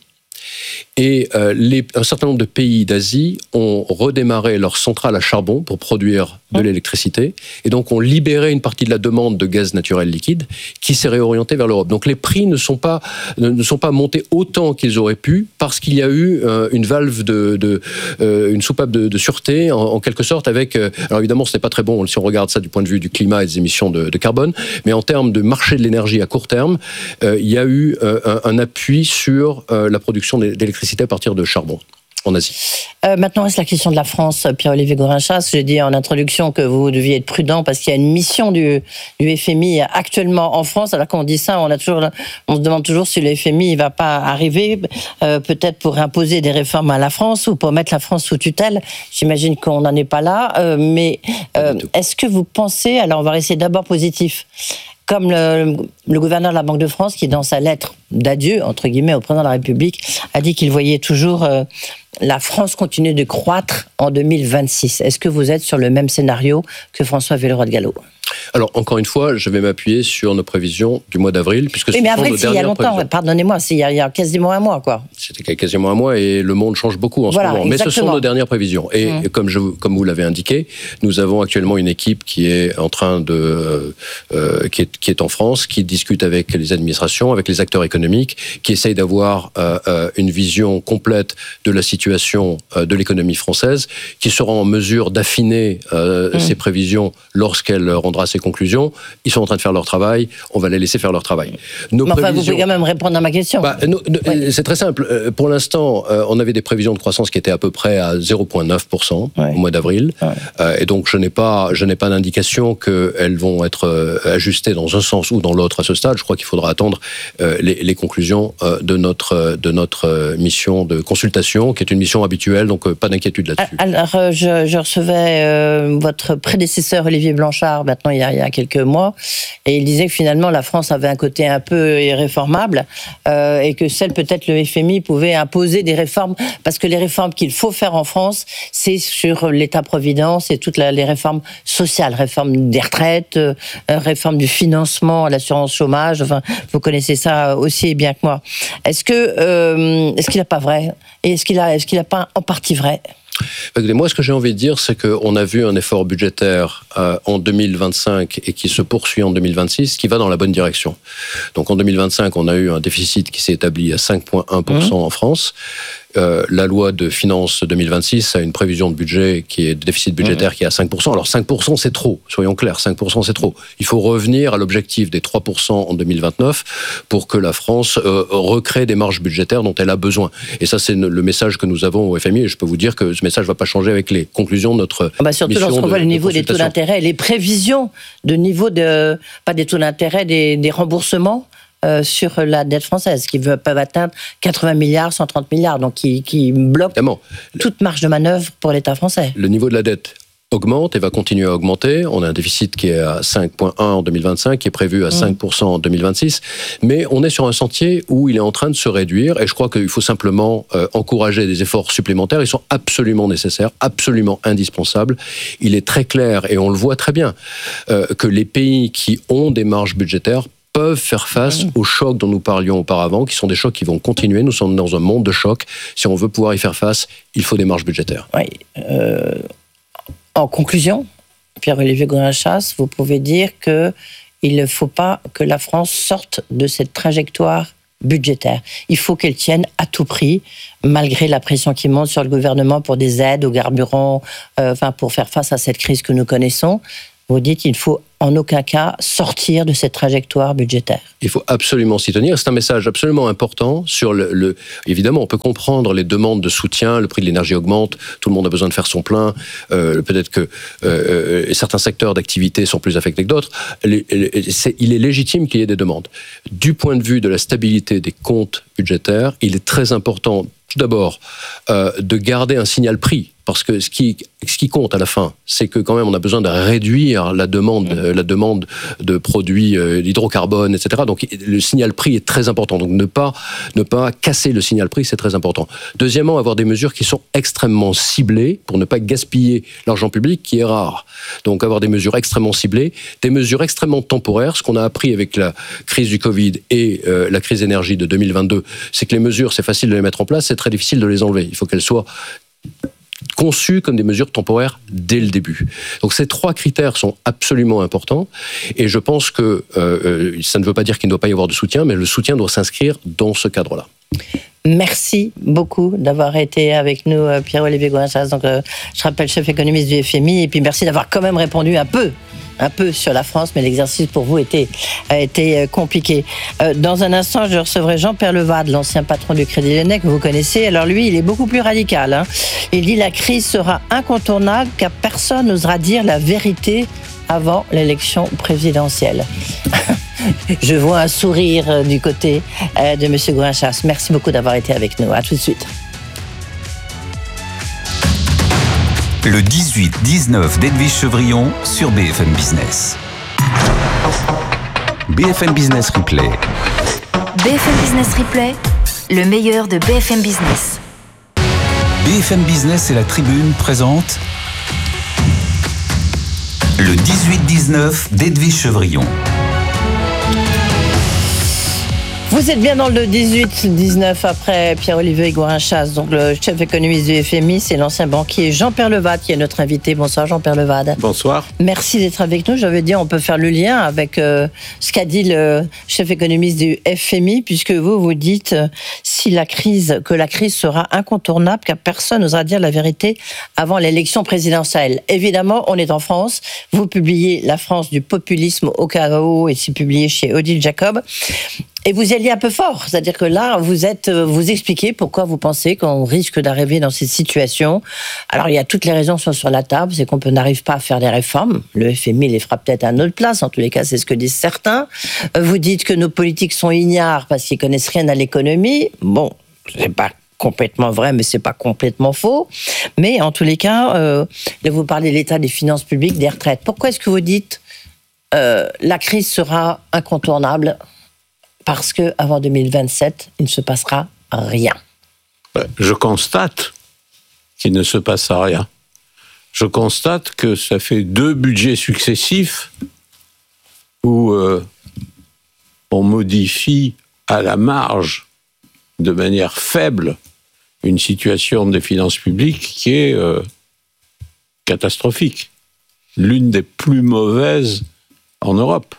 Et euh, les, un certain nombre de pays d'Asie ont redémarré leurs centrales à charbon pour produire de l'électricité, et donc ont libéré une partie de la demande de gaz naturel liquide qui s'est réorientée vers l'Europe. Donc les prix ne sont pas, ne sont pas montés autant qu'ils auraient pu parce qu'il y a eu euh, une valve, de, de, euh, une soupape de, de sûreté en, en quelque sorte avec... Euh, alors évidemment ce n'est pas très bon si on regarde ça du point de vue du climat et des émissions de, de carbone, mais en termes de marché de l'énergie à court terme, euh, il y a eu euh, un, un appui sur euh, la production d'électricité à partir de charbon en Asie. Euh, maintenant, reste la question de la France, Pierre-Olivier Gorin-Chas. J'ai dit en introduction que vous deviez être prudent parce qu'il y a une mission du, du F M I actuellement en France. Alors quand on dit ça, on, a toujours, on se demande toujours si le F M I ne va pas arriver, euh, peut-être pour imposer des réformes à la France ou pour mettre la France sous tutelle. J'imagine qu'on n'en est pas là. Euh, mais euh, est-ce que vous pensez... Alors on va rester d'abord positif. Comme le, le gouverneur de la Banque de France, qui dans sa lettre d'adieu, entre guillemets, au président de la République, a dit qu'il voyait toujours euh, la France continuer de croître en deux mille vingt-six. Est-ce que vous êtes sur le même scénario que François Villeroy-de-Galhau ? Alors, encore une fois, je vais m'appuyer sur nos prévisions du mois d'avril, puisque oui, ce mais sont avril, nos c'est il y a longtemps, prévisions. Pardonnez-moi, c'est il y, a, il y a quasiment un mois, quoi. C'était quasiment un mois, et le monde change beaucoup en voilà, ce moment. Exactement. Mais ce sont nos dernières prévisions. Et mmh. comme, je, comme vous l'avez indiqué, nous avons actuellement une équipe qui est en train de, euh, qui, est, qui est en France, qui discute avec les administrations, avec les acteurs économiques, qui essaye d'avoir euh, une vision complète de la situation euh, de l'économie française, qui sera en mesure d'affiner euh, mmh. ses prévisions lorsqu'elle rendra ses conclusions. Ils sont en train de faire leur travail, on va les laisser faire leur travail. Nos Mais enfin, prévisions... vous pouvez quand même répondre à ma question. Bah, no, no, ouais. C'est très simple. Pour l'instant, euh, on avait des prévisions de croissance qui étaient à peu près à zéro virgule neuf pour cent ouais. au mois d'avril. Ouais. Euh, et donc, je n'ai pas, je n'ai pas d'indication qu'elles vont être euh, ajustées dans un sens ou dans l'autre à ce stade. Je crois qu'il faudra attendre euh, les, les conclusions euh, de notre, de notre euh, mission de consultation, qui est une mission habituelle, donc euh, pas d'inquiétude là-dessus. Alors, euh, je, je recevais euh, votre prédécesseur Olivier Blanchard, maintenant il y a, il y a quelques mois, et il disait que finalement la France avait un côté un peu irréformable euh, et que seul peut-être le F M I pouvait imposer des réformes, parce que les réformes qu'il faut faire en France, c'est sur l'État-providence et toutes la, les réformes sociales, réforme des retraites, euh, réforme du financement à l'assurance chômage, enfin, vous connaissez ça aussi bien que moi. Est-ce que euh, est-ce qu'il n'a pas vrai ? Et est-ce qu'il a, est-ce qu'il n'a pas en partie vrai ? Écoutez, moi, ce que j'ai envie de dire, c'est qu'on a vu un effort budgétaire euh, en deux mille vingt-cinq et qui se poursuit en deux mille vingt-six, qui va dans la bonne direction. Donc en deux mille vingt-cinq, on a eu un déficit qui s'est établi à cinq virgule un pour cent mmh. en France. Euh, la loi de finances deux mille vingt-six a une prévision de budget qui est de déficit budgétaire mmh. qui est à cinq pour cent. Alors cinq pour cent c'est trop, soyons clairs, cinq pour cent c'est trop. Il faut revenir à l'objectif des trois pour cent en deux mille vingt-neuf pour que la France euh, recrée des marges budgétaires dont elle a besoin. Et ça c'est le message que nous avons au F M I, et je peux vous dire que ce message ne va pas changer avec les conclusions de notre ah bah surtout mission lorsqu'on de, voit le niveau de des taux d'intérêt, les prévisions de niveau de, pas des taux d'intérêt, des, des remboursements Euh, sur la dette française, qui peuvent atteindre quatre-vingts milliards, cent trente milliards, donc qui, qui bloquent toute marge de manœuvre pour l'État français. Le niveau de la dette augmente et va continuer à augmenter. On a un déficit qui est à cinq virgule un en deux mille vingt-cinq, qui est prévu à cinq pour cent en deux mille vingt-six. Mais on est sur un sentier où il est en train de se réduire et je crois qu'il faut simplement euh, encourager des efforts supplémentaires. Ils sont absolument nécessaires, absolument indispensables. Il est très clair, et on le voit très bien, euh, que les pays qui ont des marges budgétaires peuvent faire face aux chocs dont nous parlions auparavant, qui sont des chocs qui vont continuer. Nous sommes dans un monde de chocs. Si on veut pouvoir y faire face, il faut des marges budgétaires. Oui. Euh... En conclusion, Pierre-Olivier Gouin-Chasse, vous pouvez dire qu'il ne faut pas que la France sorte de cette trajectoire budgétaire. Il faut qu'elle tienne à tout prix, malgré la pression qui monte sur le gouvernement pour des aides aux carburants, euh, enfin pour faire face à cette crise que nous connaissons. Vous dites qu'il ne faut en aucun cas sortir de cette trajectoire budgétaire. Il faut absolument s'y tenir. C'est un message absolument important sur le, le... Évidemment, on peut comprendre les demandes de soutien, le prix de l'énergie augmente, tout le monde a besoin de faire son plein, euh, peut-être que euh, certains secteurs d'activité sont plus affectés que d'autres. Les, les, c'est, il est légitime qu'il y ait des demandes. Du point de vue de la stabilité des comptes budgétaires, il est très important, tout d'abord, euh, de garder un signal prix. Parce que ce qui, ce qui compte à la fin, c'est que quand même on a besoin de réduire la demande, mmh. la demande de produits euh, d'hydrocarbone, et cetera. Donc le signal prix est très important. Donc ne pas, ne pas casser le signal prix, c'est très important. Deuxièmement, avoir des mesures qui sont extrêmement ciblées pour ne pas gaspiller l'argent public, qui est rare. Donc avoir des mesures extrêmement ciblées, des mesures extrêmement temporaires. Ce qu'on a appris avec la crise du Covid et euh, la crise énergie de deux mille vingt-deux, c'est que les mesures, c'est facile de les mettre en place, c'est très difficile de les enlever. Il faut qu'elles soient conçues comme des mesures temporaires dès le début. Donc ces trois critères sont absolument importants et je pense que euh, ça ne veut pas dire qu'il ne doit pas y avoir de soutien, mais le soutien doit s'inscrire dans ce cadre-là. Merci beaucoup d'avoir été avec nous, Pierre-Olivier Gouin-Chasse. Donc, euh, je rappelle, chef économiste du F M I, et puis merci d'avoir quand même répondu un peu, un peu sur la France, mais l'exercice pour vous était, a été compliqué. Euh, dans un instant, je recevrai Jean-Pierre Levade, l'ancien patron du Crédit Lyonnais que vous connaissez. Alors lui, il est beaucoup plus radical. Hein. Il dit la crise sera incontournable car personne n'osera dire la vérité avant l'élection présidentielle. Je vois un sourire du côté de M. Gouin-Chasse. Merci beaucoup d'avoir été avec nous. À tout de suite. Le dix-huit dix-neuf d'Edwige Chevrillon sur B F M Business. B F M Business Replay. B F M Business Replay, le meilleur de B F M Business. B F M Business et la Tribune présentent le dix-huit dix-neuf d'Edwige Chevrillon. Vous êtes bien dans le dix-huit dix-neuf après Pierre-Olivier Gouin-Chasse, donc le chef économiste du F M I, c'est l'ancien banquier Jean-Pierre Levade qui est notre invité. Bonsoir Jean-Pierre Levade. Bonsoir. Merci d'être avec nous. J'avais dit on peut faire le lien avec euh, ce qu'a dit le chef économiste du F M I, puisque vous vous dites euh, si la crise, que la crise sera incontournable, car personne n'osera dire la vérité avant l'élection présidentielle. Évidemment, on est en France. Vous publiez La France du populisme au chaos et c'est publié chez Odile Jacob. Et vous y alliez un peu fort, c'est-à-dire que là, vous êtes, vous expliquez pourquoi vous pensez qu'on risque d'arriver dans cette situation. Alors, il y a toutes les raisons sont sur la table, c'est qu'on n'arrive pas à faire des réformes. Le F M I les fera peut-être à notre place, en tous les cas, c'est ce que disent certains. Vous dites que nos politiques sont ignares parce qu'ils connaissent rien à l'économie. Bon, c'est pas complètement vrai, mais c'est pas complètement faux. Mais en tous les cas, euh, là, vous parlez de l'état des finances publiques, des retraites. Pourquoi est-ce que vous dites euh, la crise sera incontournable ? Parce qu'avant deux mille vingt-sept, il ne se passera rien. Je constate qu'il ne se passe rien. Je constate que ça fait deux budgets successifs où euh, on modifie à la marge, de manière faible, une situation des finances publiques qui est euh, catastrophique. L'une des plus mauvaises en Europe.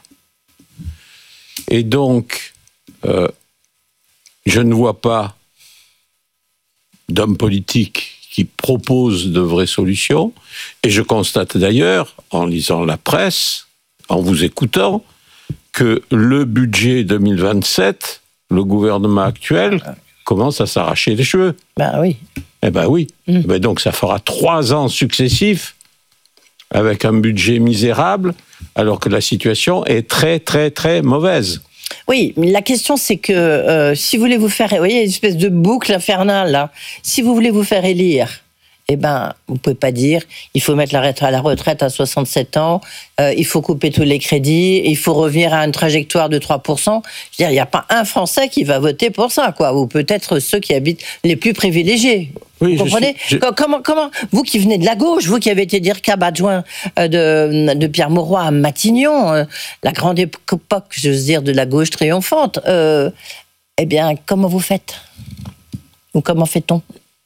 Et donc, Euh, je ne vois pas d'homme politique qui propose de vraies solutions. Et je constate d'ailleurs, en lisant la presse, en vous écoutant, que le budget deux mille vingt-sept, le gouvernement actuel, commence à s'arracher les cheveux. Ben oui. Eh ben oui. Mmh. Eh ben donc ça fera trois ans successifs avec un budget misérable, alors que la situation est très, très, très mauvaise. Oui, mais la question c'est que euh, si vous voulez vous faire, vous voyez, une espèce de boucle infernale là. Si vous voulez vous faire élire, eh ben, vous pouvez pas dire, il faut mettre la retraite à la retraite à soixante-sept ans, euh, il faut couper tous les crédits, il faut revenir à une trajectoire de trois pour cent. Je veux dire, il n'y a pas un Français qui va voter pour ça, quoi. Ou peut-être ceux qui habitent les plus privilégiés. Oui, vous comprenez je suis, je... comment, comment, vous qui venez de la gauche, vous qui avez été dire cab adjoint de, de Pierre Mauroy à Matignon, euh, la grande époque, j'ose dire, de la gauche triomphante, euh, eh bien, comment vous faites? Ou comment fait-on?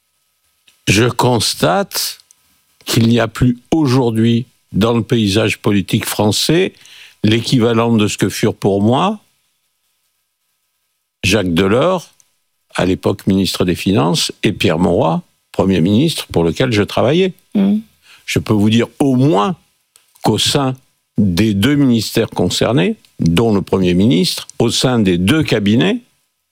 Je constate qu'il n'y a plus aujourd'hui dans le paysage politique français l'équivalent de ce que furent pour moi Jacques Delors, à l'époque ministre des Finances, et Pierre Mauroy, Premier ministre, pour lequel je travaillais. Mmh. Je peux vous dire au moins qu'au sein des deux ministères concernés, dont le Premier ministre, au sein des deux cabinets,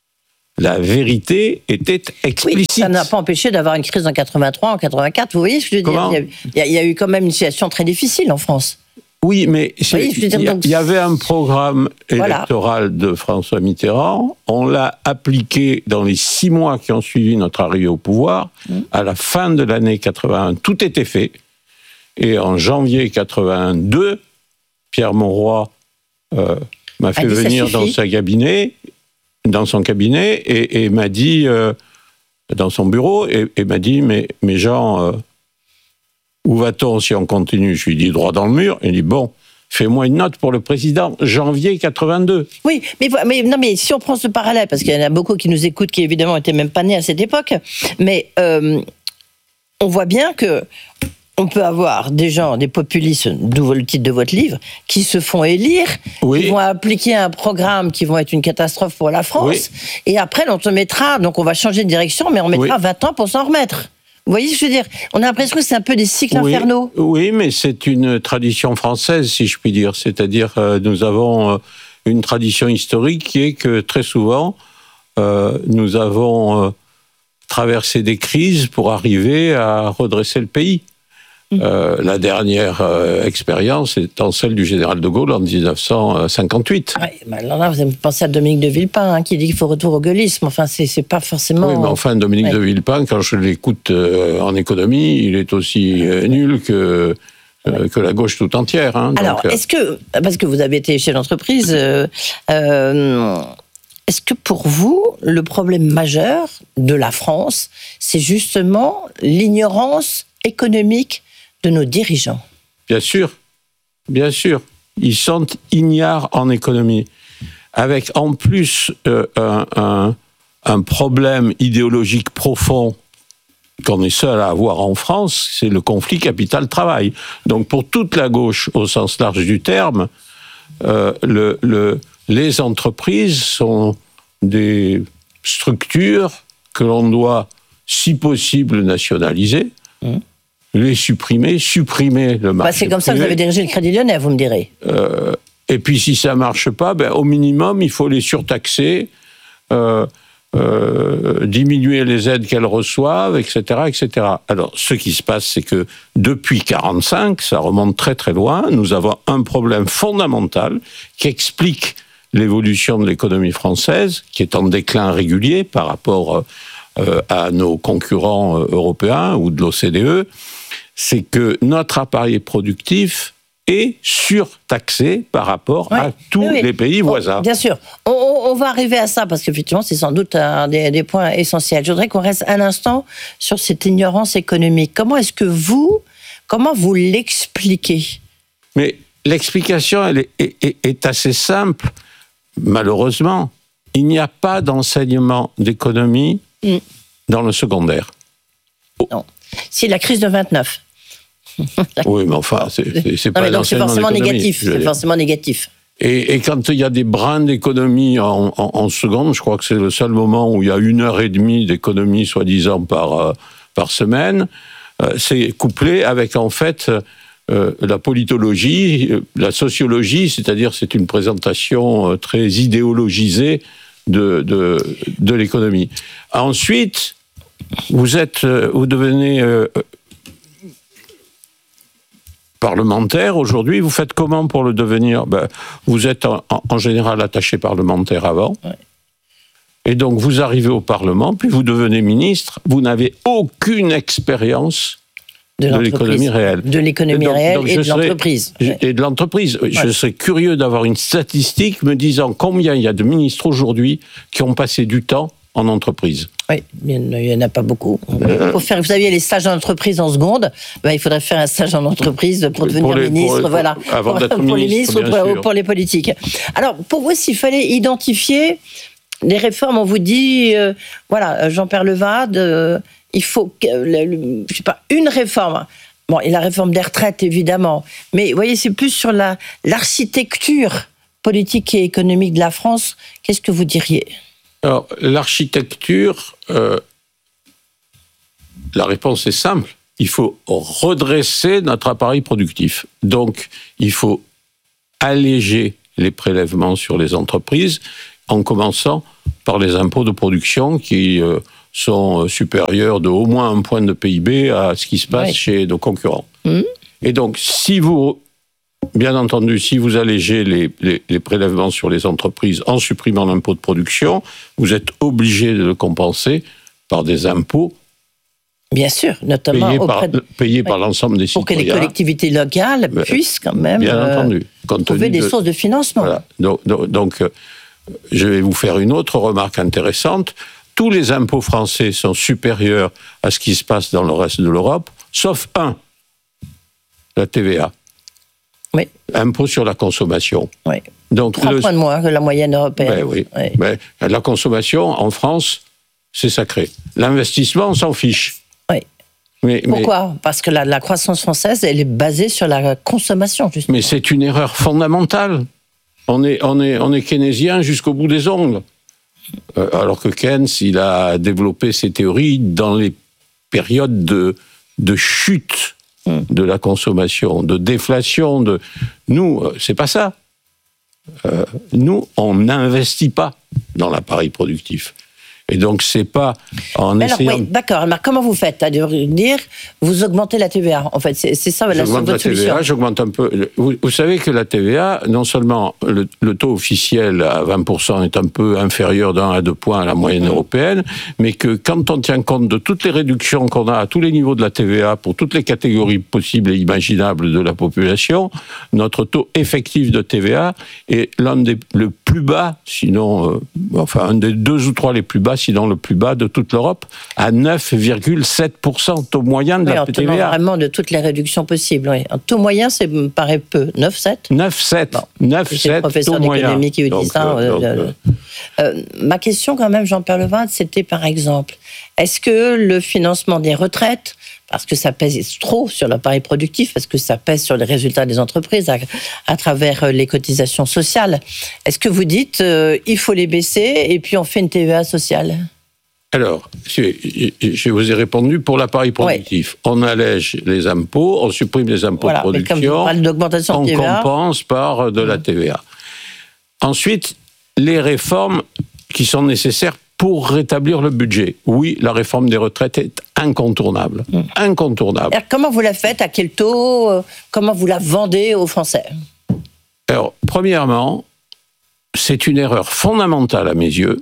la vérité était explicite. Oui, ça n'a pas empêché d'avoir une crise en quatre-vingt-trois, en quatre-vingt-quatre. Vous voyez ce que je veux Comment dire? Il y, a, il y a eu quand même une situation très difficile en France. Oui, mais oui, il y, donc... y avait un programme électoral voilà. de François Mitterrand. On l'a appliqué dans les six mois qui ont suivi notre arrivée au pouvoir. Mmh. À la fin de l'année quatre-vingt-un, tout était fait. Et en janvier quatre-vingt-deux, Pierre Mauroy euh, m'a fait venir dans sa cabinet. dans son cabinet et, et m'a dit, euh, dans son bureau, et, et m'a dit, mais, mais Jean, euh, où va-t-on si on continue? Je lui ai dit, droit dans le mur. Il dit, bon, fais-moi une note pour le président, janvier quatre-vingt-deux. Oui, mais, mais, non, mais si on prend ce parallèle, parce qu'il y en a beaucoup qui nous écoutent, qui évidemment n'étaient même pas nés à cette époque, mais euh, on voit bien que on peut avoir des gens, des populistes, d'où le titre de votre livre, qui se font élire, oui. qui vont appliquer un programme qui vont être une catastrophe pour la France, oui. et après on te mettra, donc on va changer de direction, mais on mettra oui. vingt ans pour s'en remettre. Vous voyez ce que je veux dire? On a l'impression que c'est un peu des cycles oui. infernaux. Oui, mais c'est une tradition française, si je puis dire. C'est-à-dire, euh, nous avons euh, une tradition historique qui est que très souvent, euh, nous avons euh, traversé des crises pour arriver à redresser le pays. Euh, la dernière euh, expérience étant celle du général de Gaulle en dix-neuf cent cinquante-huit. Ouais, bah alors là, vous avez pensé à Dominique de Villepin, hein, qui dit qu'il faut retour au gaullisme. Enfin, c'est, c'est pas forcément... Oui, mais enfin, Dominique ouais. de Villepin, quand je l'écoute euh, en économie, il est aussi euh, nul que... Euh, que la gauche tout entière. Hein, alors, donc, est-ce que, parce que vous avez été chef d'entreprise, euh, euh, est-ce que pour vous, le problème majeur de la France, c'est justement l'ignorance économique de nos dirigeants? Bien sûr, bien sûr. Ils sont ignares en économie. Avec en plus euh, un, un, un problème idéologique profond qu'on est seul à avoir en France, c'est le conflit capital-travail. Donc pour toute la gauche, au sens large du terme, euh, le, le, les entreprises sont des structures que l'on doit, si possible, nationaliser. Mmh. Les supprimer, supprimer le marché. Bah, c'est comme ça que vous avez dirigé le Crédit Lyonnais, vous me direz. Euh, et puis si ça ne marche pas, ben, au minimum, il faut les surtaxer, euh, euh, diminuer les aides qu'elles reçoivent, et cetera, et cetera. Alors, ce qui se passe, c'est que depuis quarante-cinq, ça remonte très très loin, nous avons un problème fondamental qui explique l'évolution de l'économie française, qui est en déclin régulier par rapport euh, à nos concurrents européens ou de l'O C D E. C'est que notre appareil productif est surtaxé par rapport ouais, à tous oui, oui. les pays voisins. Oh, bien sûr. On, on, on va arriver à ça, parce qu'effectivement, c'est sans doute un des, des points essentiels. Je voudrais qu'on reste un instant sur cette ignorance économique. Comment est-ce que vous, comment vous l'expliquez? Mais l'explication, elle est, est, est assez simple. Malheureusement, il n'y a pas d'enseignement d'économie mm. dans le secondaire. Oh. Non. C'est la crise de vingt-neuf. Oui, mais enfin, c'est, c'est, c'est non, pas mais donc c'est forcément négatif. C'est forcément négatif. Et, et quand il y a des brins d'économie en, en, en seconde, je crois que c'est le seul moment où il y a une heure et demie d'économie, soi-disant, par, euh, par semaine, euh, c'est couplé avec, en fait, euh, la politologie, la sociologie, c'est-à-dire c'est une présentation euh, très idéologisée de, de, de l'économie. Ensuite, vous êtes, vous devenez euh, parlementaire aujourd'hui. Vous faites comment pour le devenir? Ben, vous êtes en, en général attaché parlementaire avant. Ouais. Et donc, vous arrivez au Parlement, puis vous devenez ministre, vous n'avez aucune expérience de, de l'économie réelle. De l'économie donc, réelle donc et de serais, l'entreprise. Et de l'entreprise. Ouais. Je serais curieux d'avoir une statistique me disant combien il y a de ministres aujourd'hui qui ont passé du temps en entreprise. Oui, il n'y en a pas beaucoup. Pour faire, vous savez, les stages en entreprise en seconde, ben, il faudrait faire un stage en entreprise pour devenir pour les, ministre, pour, voilà, avant pour, d'être pour ministre, les ministres ou pour, pour les politiques. Alors, pour vous, s'il fallait identifier les réformes, on vous dit, euh, voilà, Jean-Pierre Levade, euh, il faut, euh, le, je sais pas, une réforme. Bon, et la réforme des retraites, évidemment. Mais, vous voyez, c'est plus sur la, l'architecture politique et économique de la France. Qu'est-ce que vous diriez ? Alors, l'architecture, euh, la réponse est simple. Il faut redresser notre appareil productif. Donc, il faut alléger les prélèvements sur les entreprises, en commençant par les impôts de production qui euh, sont supérieurs de au moins un point de P I B à ce qui se passe ouais. chez nos concurrents. Mmh. Et donc, si vous, bien entendu, si vous allégez les, les, les prélèvements sur les entreprises en supprimant l'impôt de production, vous êtes obligé de le compenser par des impôts. Bien sûr, notamment payés auprès par, de... payés par l'ensemble des pour citoyens. Pour que les collectivités locales ben, puissent quand même bien euh, entendu, trouver des de... sources de financement. Voilà. Donc, donc, donc, je vais vous faire une autre remarque intéressante. Tous les impôts français sont supérieurs à ce qui se passe dans le reste de l'Europe, sauf un, la T V A. Oui. Impôt sur la consommation. Oui. Donc, trois le... points de moins que la moyenne européenne. Ben oui. Oui. Ben, la consommation, en France, c'est sacré. L'investissement, on s'en fiche. Oui. Mais, Pourquoi mais... Parce que la, la croissance française, elle est basée sur la consommation, justement. Mais c'est une erreur fondamentale. On est, on est, on est keynésien jusqu'au bout des ongles. Euh, alors que Keynes, il a développé ses théories dans les périodes de, de chute mm. de la consommation, de déflation. De... Nous, c'est pas ça. Euh, nous, on n'investit pas dans l'appareil productif. Et donc, c'est pas en mais essayant... Alors, oui, d'accord, alors comment vous faites ? À dire, vous augmentez la T V A, en fait, c'est, c'est ça la, j'augmente votre la T V A, solution. J'augmente un peu... Vous, vous savez que la T V A, non seulement le, le taux officiel à vingt pour cent est un peu inférieur d'un à deux points à la moyenne mmh. européenne, mais que quand on tient compte de toutes les réductions qu'on a à tous les niveaux de la T V A, pour toutes les catégories possibles et imaginables de la population, notre taux effectif de T V A est l'un des le plus bas, sinon... Euh, enfin, un des deux ou trois les plus bas, sinon le plus bas de toute l'Europe, à neuf virgule sept pour cent taux moyen de oui, la en T V A. tenant vraiment de toutes les réductions possibles. Oui. En taux moyen, ça me paraît peu. neuf virgule sept neuf virgule sept Bon. neuf virgule sept professeur d'économie qui vous dit ça. Euh, donc, euh, euh, euh, ma question quand même, Jean-Pierre Levade, c'était par exemple, est-ce que le financement des retraites, parce que ça pèse trop sur l'appareil productif, parce que ça pèse sur les résultats des entreprises à, à travers les cotisations sociales. Est-ce que vous dites euh, il faut les baisser et puis on fait une T V A sociale ? Alors, je vous ai répondu pour l'appareil productif. Ouais. On allège les impôts, on supprime les impôts voilà, de production, on T V A. compense par de la T V A. Ensuite, les réformes qui sont nécessaires pour rétablir le budget. Oui, la réforme des retraites est incontournable. Mmh. Incontournable. Alors, comment vous la faites ? À quel taux ? Comment vous la vendez aux Français ? Alors, premièrement, c'est une erreur fondamentale à mes yeux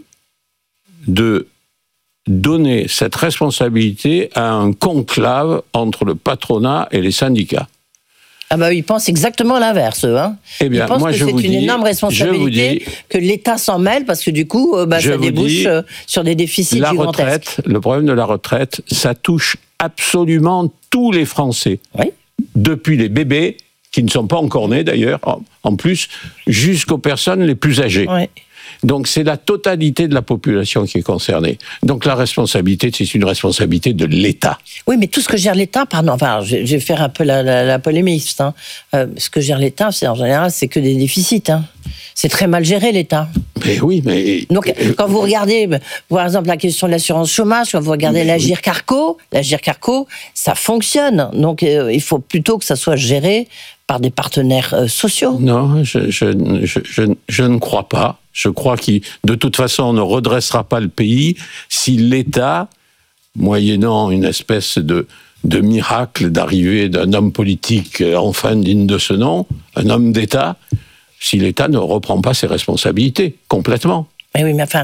de donner cette responsabilité à un conclave entre le patronat et les syndicats. Ah bah, ils pensent exactement l'inverse, eux. Hein. Eh bien, ils pensent moi, que je c'est vous une dis, énorme responsabilité, dis, que l'État s'en mêle, parce que du coup, bah, ça débouche dis, sur des déficits la gigantesques. Retraite, le problème de la retraite, ça touche absolument tous les Français. Oui. Depuis les bébés, qui ne sont pas encore nés d'ailleurs, en plus, jusqu'aux personnes les plus âgées. Oui. Donc c'est la totalité de la population qui est concernée. Donc la responsabilité, c'est une responsabilité de l'État. Oui, mais tout ce que gère l'État, pardon, enfin, je vais faire un peu la, la, la polémiste. Hein. Euh, ce que gère l'État, c'est en général, c'est que des déficits. Hein. C'est très mal géré, l'État. Mais oui, mais... Donc, quand vous regardez, par exemple, la question de l'assurance chômage, quand vous regardez mais l'Agir Carco, l'Agir Carco, ça fonctionne. Donc, euh, il faut plutôt que ça soit géré par des partenaires euh, sociaux. Non, je, je, je, je, je ne crois pas. Je crois que, de toute façon, on ne redressera pas le pays si l'État, moyennant une espèce de, de miracle d'arrivée d'un homme politique enfin digne de ce nom, un homme d'État, si l'État ne reprend pas ses responsabilités, complètement. Mais oui, mais enfin,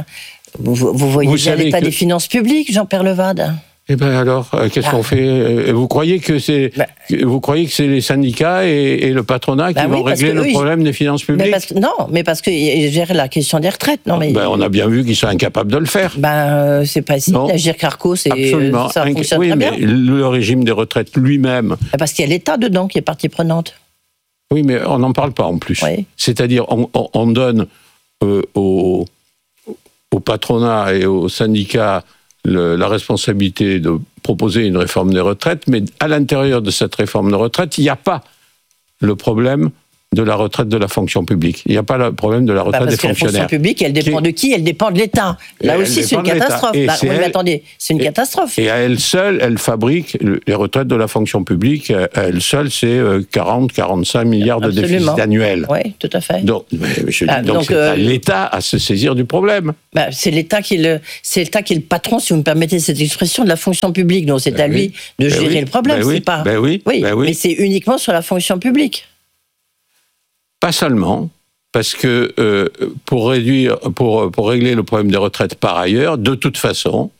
Vous, vous voyez Vous bien savez l'état que- des finances publiques, Jean-Pierre Levade. Eh ben alors, euh, qu'est-ce Ah. qu'on fait Euh, Vous croyez que c'est, Bah. que- vous croyez que c'est les syndicats et, et le patronat Bah qui oui, vont parce régler que le eux, ils- problème des finances publiques? Mais parce que, non, mais parce que gère la question des retraites. Non, mais Ben, on a bien vu qu'ils sont incapables de le faire. ben, euh, c'est pas si. Non. L'Agir Carco, c'est Absolument. ça Inc- fonctionne oui, très mais bien. le régime des retraites lui-même. Parce qu'il y a l'État dedans qui est partie prenante. Oui, mais on n'en parle pas en plus. Oui. C'est-à-dire, on, on- on donne euh, au, au patronat et aux syndicats le- la responsabilité de proposer une réforme des retraites, mais à l'intérieur de cette réforme de retraite, il n'y a pas le problème de la retraite de la fonction publique. Il n'y a pas le problème de la Bah, retraite parce des que la fonction fonctionnaires. publique, elle dépend Qui- de qui? Elle dépend de l'État. Là Elle aussi, c'est une dépend de l'État. catastrophe. Et Bah, c'est oui, mais elle- attendez, c'est une et- catastrophe. Et à elle seule, elle fabrique le- les retraites de la fonction publique. À elle seule, c'est euh, quarante à quarante-cinq milliards de Absolument. déficit annuel. Oui, tout à fait. Donc, mais je dis Ah, donc, donc, c'est euh, à l'État à se saisir du problème. Bah, c'est l'État qui est le, c'est l'État qui est le patron, si vous me permettez cette expression, de la fonction publique. Donc c'est Ben à lui oui. de Ben gérer oui. le problème. Ben oui. C'est pas. Ben oui. Ben oui. mais c'est uniquement sur la fonction publique. Pas seulement, parce que euh, pour réduire, pour pour régler le problème des retraites par ailleurs, de toute façon,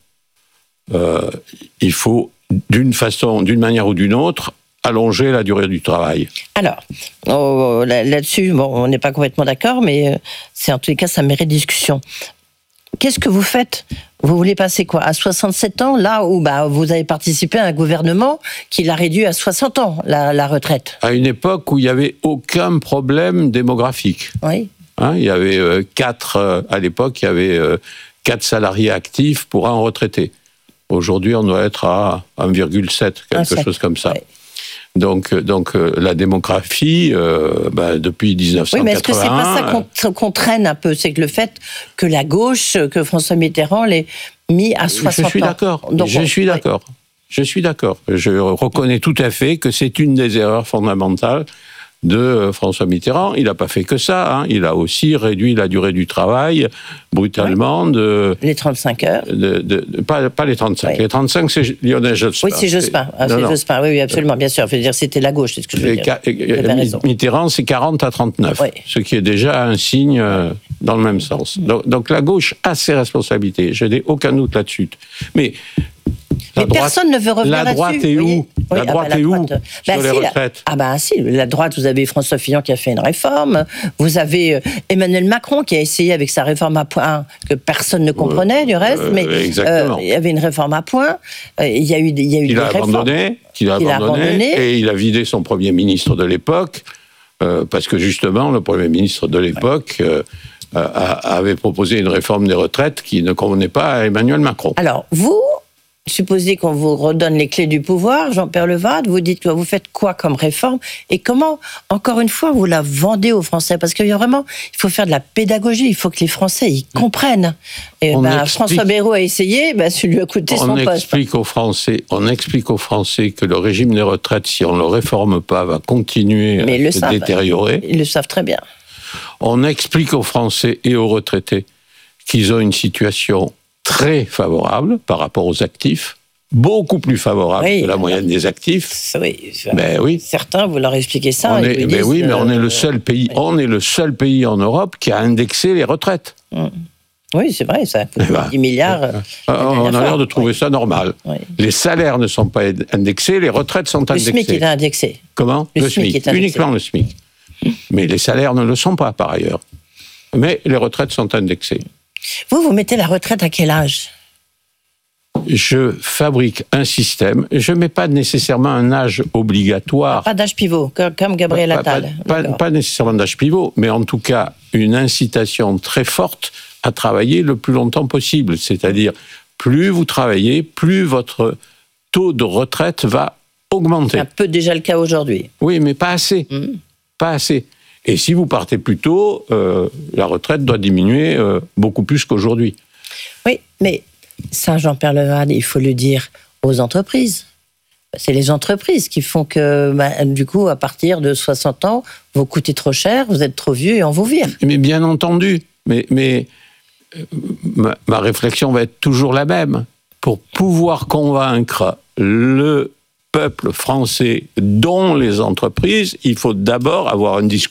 euh, il faut d'une façon, d'une manière ou d'une autre, allonger la durée du travail. Alors, oh, là- là-dessus, bon, on n'est pas complètement d'accord, mais euh, c'est en tous les cas, ça mérite discussion. Qu'est-ce que vous faites? Vous voulez passer quoi? À soixante-sept ans, là où bah, vous avez participé à un gouvernement qui l'a réduit à soixante ans, la, la retraite. À une époque où il n'y avait aucun problème démographique. Oui. Hein, il y avait euh, quatre, euh, à l'époque, il y avait euh, quatre salariés actifs pour un retraité. Aujourd'hui, on doit être à un virgule sept, quelque Un sept, chose comme ça. ouais. Donc, euh, donc euh, la démographie, euh, bah, depuis dix-neuf cent Oui, mais est-ce que c'est pas ça quatre-vingt-un, qu'on qu'on traîne un peu? C'est que le fait que la gauche, que François Mitterrand l'ait mis à soixante ans. Je suis d'accord. Donc, Je on- suis oui. d'accord. Je suis d'accord. Je reconnais tout à fait que c'est une des erreurs fondamentales de euh, François Mitterrand. Il n'a pas fait que ça. Hein. Il a aussi réduit la durée du travail brutalement de, Les trente-cinq heures. de, de- de- pas, pas les trente-cinq. Oui. Les trente-cinq, c'est Lionel Jospin. Oui, c'est Jospin. Ah, Non, c'est non. Jospin. Oui, oui, absolument, bien sûr. Je veux dire, c'était la gauche, c'est ce que je veux Et dire. Ca- Vous avez raison. Mitterrand, c'est quarante à trente-neuf, Oui. ce qui est déjà un signe euh, dans le même sens. Donc, donc la gauche a ses responsabilités, je n'ai aucun doute là-dessus. Mais, la Mais droite, personne ne veut revenir la là-dessus. droite est vous voyez. où La Oui, ah droite bah, est où droite, sur bah, les si, la- retraites Ah ben si, la droite, vous avez François Fillon qui a fait une réforme, vous avez euh, Emmanuel Macron qui a essayé avec sa réforme à points que personne ne comprenait du reste, euh, mais exactement. il y avait une réforme à points, euh, il y a eu des, il y a eu qu'il des a réformes. abandonné, qu'il a Qu'il a abandonné, abandonné. et il a vidé son premier ministre de l'époque, euh, parce que justement, le premier ministre de l'époque euh, a- a- avait proposé une réforme des retraites qui ne convenait pas à Emmanuel Macron. Alors, vous, supposez qu'on vous redonne les clés du pouvoir, Jean-Pierre Levade, vous dites que vous faites quoi comme réforme et comment, encore une fois, vous la vendez aux Français? Parce qu'il y a vraiment, il faut faire de la pédagogie, il faut que les Français y comprennent. Et On ben, explique- François Bayrou a essayé, ben, ça lui a coûté son On poste. explique aux Français, on explique aux Français que le régime des retraites, si on ne le réforme pas, va continuer Mais ils à le se savent. détériorer. Ils le savent très bien. On explique aux Français et aux retraités qu'ils ont une situation très favorable par rapport aux actifs, beaucoup plus favorable Oui, que la alors- moyenne des actifs. Oui, Ben oui. certains, vous leur expliquez ça. On ils est, vous mais disent, oui, mais on est euh, le seul pays, oui. on est le seul pays en Europe qui a indexé les retraites. Oui, c'est vrai, ça coûte Eh ben, dix milliards. euh, la Euh, on dernière a l'air fois. de trouver Oui. ça normal. Oui. Les salaires ne sont pas indexés, les retraites sont Le indexées. SMIC est indexé. Comment Le SMIC est indexé. Uniquement le SMIC. Mais les salaires ne le sont pas par ailleurs. Mais les retraites sont indexées. Vous, vous mettez la retraite à quel âge? Je fabrique un système, je ne mets pas nécessairement un âge obligatoire. Pas d'âge pivot, comme, comme Gabriel Pas- pas- Attal. Pas, D'accord. pas nécessairement d'âge pivot, mais en tout cas une incitation très forte à travailler le plus longtemps possible. C'est-à-dire, plus vous travaillez, plus votre taux de retraite va augmenter. C'est un peu déjà le cas aujourd'hui. Oui, mais pas assez. Mhm. Pas assez. Et si vous partez plus tôt, euh, la retraite doit diminuer euh, beaucoup plus qu'aujourd'hui. Oui, mais ça, Jean-Pierre Levade, il faut le dire aux entreprises. C'est les entreprises qui font que, bah, du coup, à partir de soixante ans, vous coûtez trop cher, vous êtes trop vieux et on vous vire. Mais bien entendu, mais, mais euh, ma, ma réflexion va être toujours la même. Pour pouvoir convaincre le peuple français, dont les entreprises, il faut d'abord avoir un discours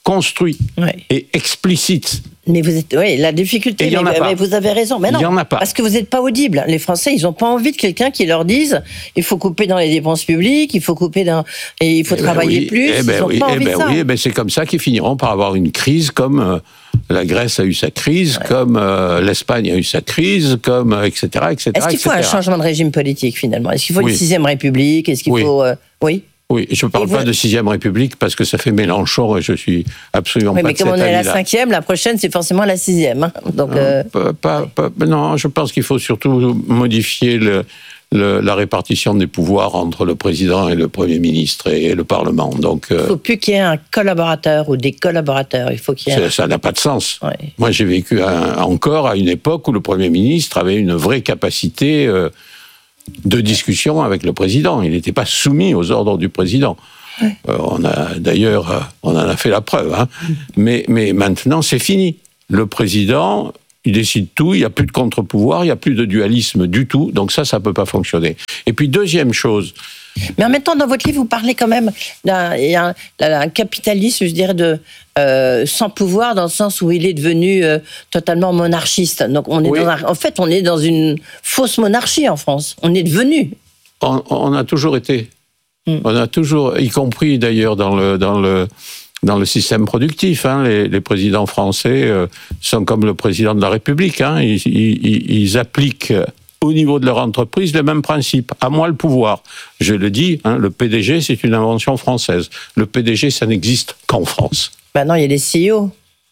construit Ouais. et explicite. Mais vous êtes, oui, la difficulté, Et il y en mais, a pas. mais vous avez raison. Mais non, Il y en a pas. parce que vous n'êtes pas audible. Les Français, ils n'ont pas envie de quelqu'un qui leur dise il faut couper dans les dépenses publiques, il faut couper dans, et il faut Eh ben travailler oui, plus. eh ben ils n'ont oui, pas eh envie ben de ça. oui, eh ben c'est comme ça qu'ils finiront par avoir une crise, comme euh, la Grèce a eu sa crise, Ouais. comme euh, l'Espagne a eu sa crise, comme euh, et cetera, et cetera. Est-ce qu'il faut et un cetera. changement de régime politique finalement? Est-ce qu'il faut Oui. une sixième République? Est-ce qu'il Oui. faut, euh, oui. Oui, je ne parle Et pas vous- de sixième République parce que ça fait Mélenchon et je suis absolument Oui, pas mais de comme on cet est à la avis-là. cinquième, la prochaine c'est forcément la sixième. hein. Donc, Non, euh, pas- pas- pas- non, je pense qu'il faut surtout modifier le, le- la répartition des pouvoirs entre le président et le Premier ministre et le Parlement. Donc, il euh, ne faut plus qu'il y ait un collaborateur ou des collaborateurs. Il faut qu'il y ait. c'est- ça n'a pas de sens. Un... Ouais. Moi, j'ai vécu un- encore à une époque où le Premier ministre avait une vraie capacité euh, de discussion avec le président. Il n'était pas soumis aux ordres du président. Ouais. Euh, on a d'ailleurs, euh, on en a fait la preuve. Hein. Mais, mais maintenant, c'est fini. Le président, il décide tout. Il n'y a plus de contre-pouvoir, il n'y a plus de dualisme du tout. Donc ça, ça ne peut pas fonctionner. Et puis deuxième chose. Mais en même temps, dans votre livre, vous parlez quand même d'un il y a un, un capitalisme, je dirais, de, euh, sans pouvoir, dans le sens où il est devenu euh, totalement monarchiste. Donc, on est Oui. dans un- en fait, on est dans une fausse monarchie en France. On est devenu. On, on a toujours été. Mm. On a toujours, y compris d'ailleurs dans le, dans le, dans le système productif. Hein, les, les présidents français euh, sont comme le président de la République. Hein, ils, ils, ils appliquent au niveau de leur entreprise les mêmes principes. À moi le pouvoir. Je le dis, hein, le P D G, c'est une invention française. Le P D G, ça n'existe qu'en France. Maintenant, il y a les C E O.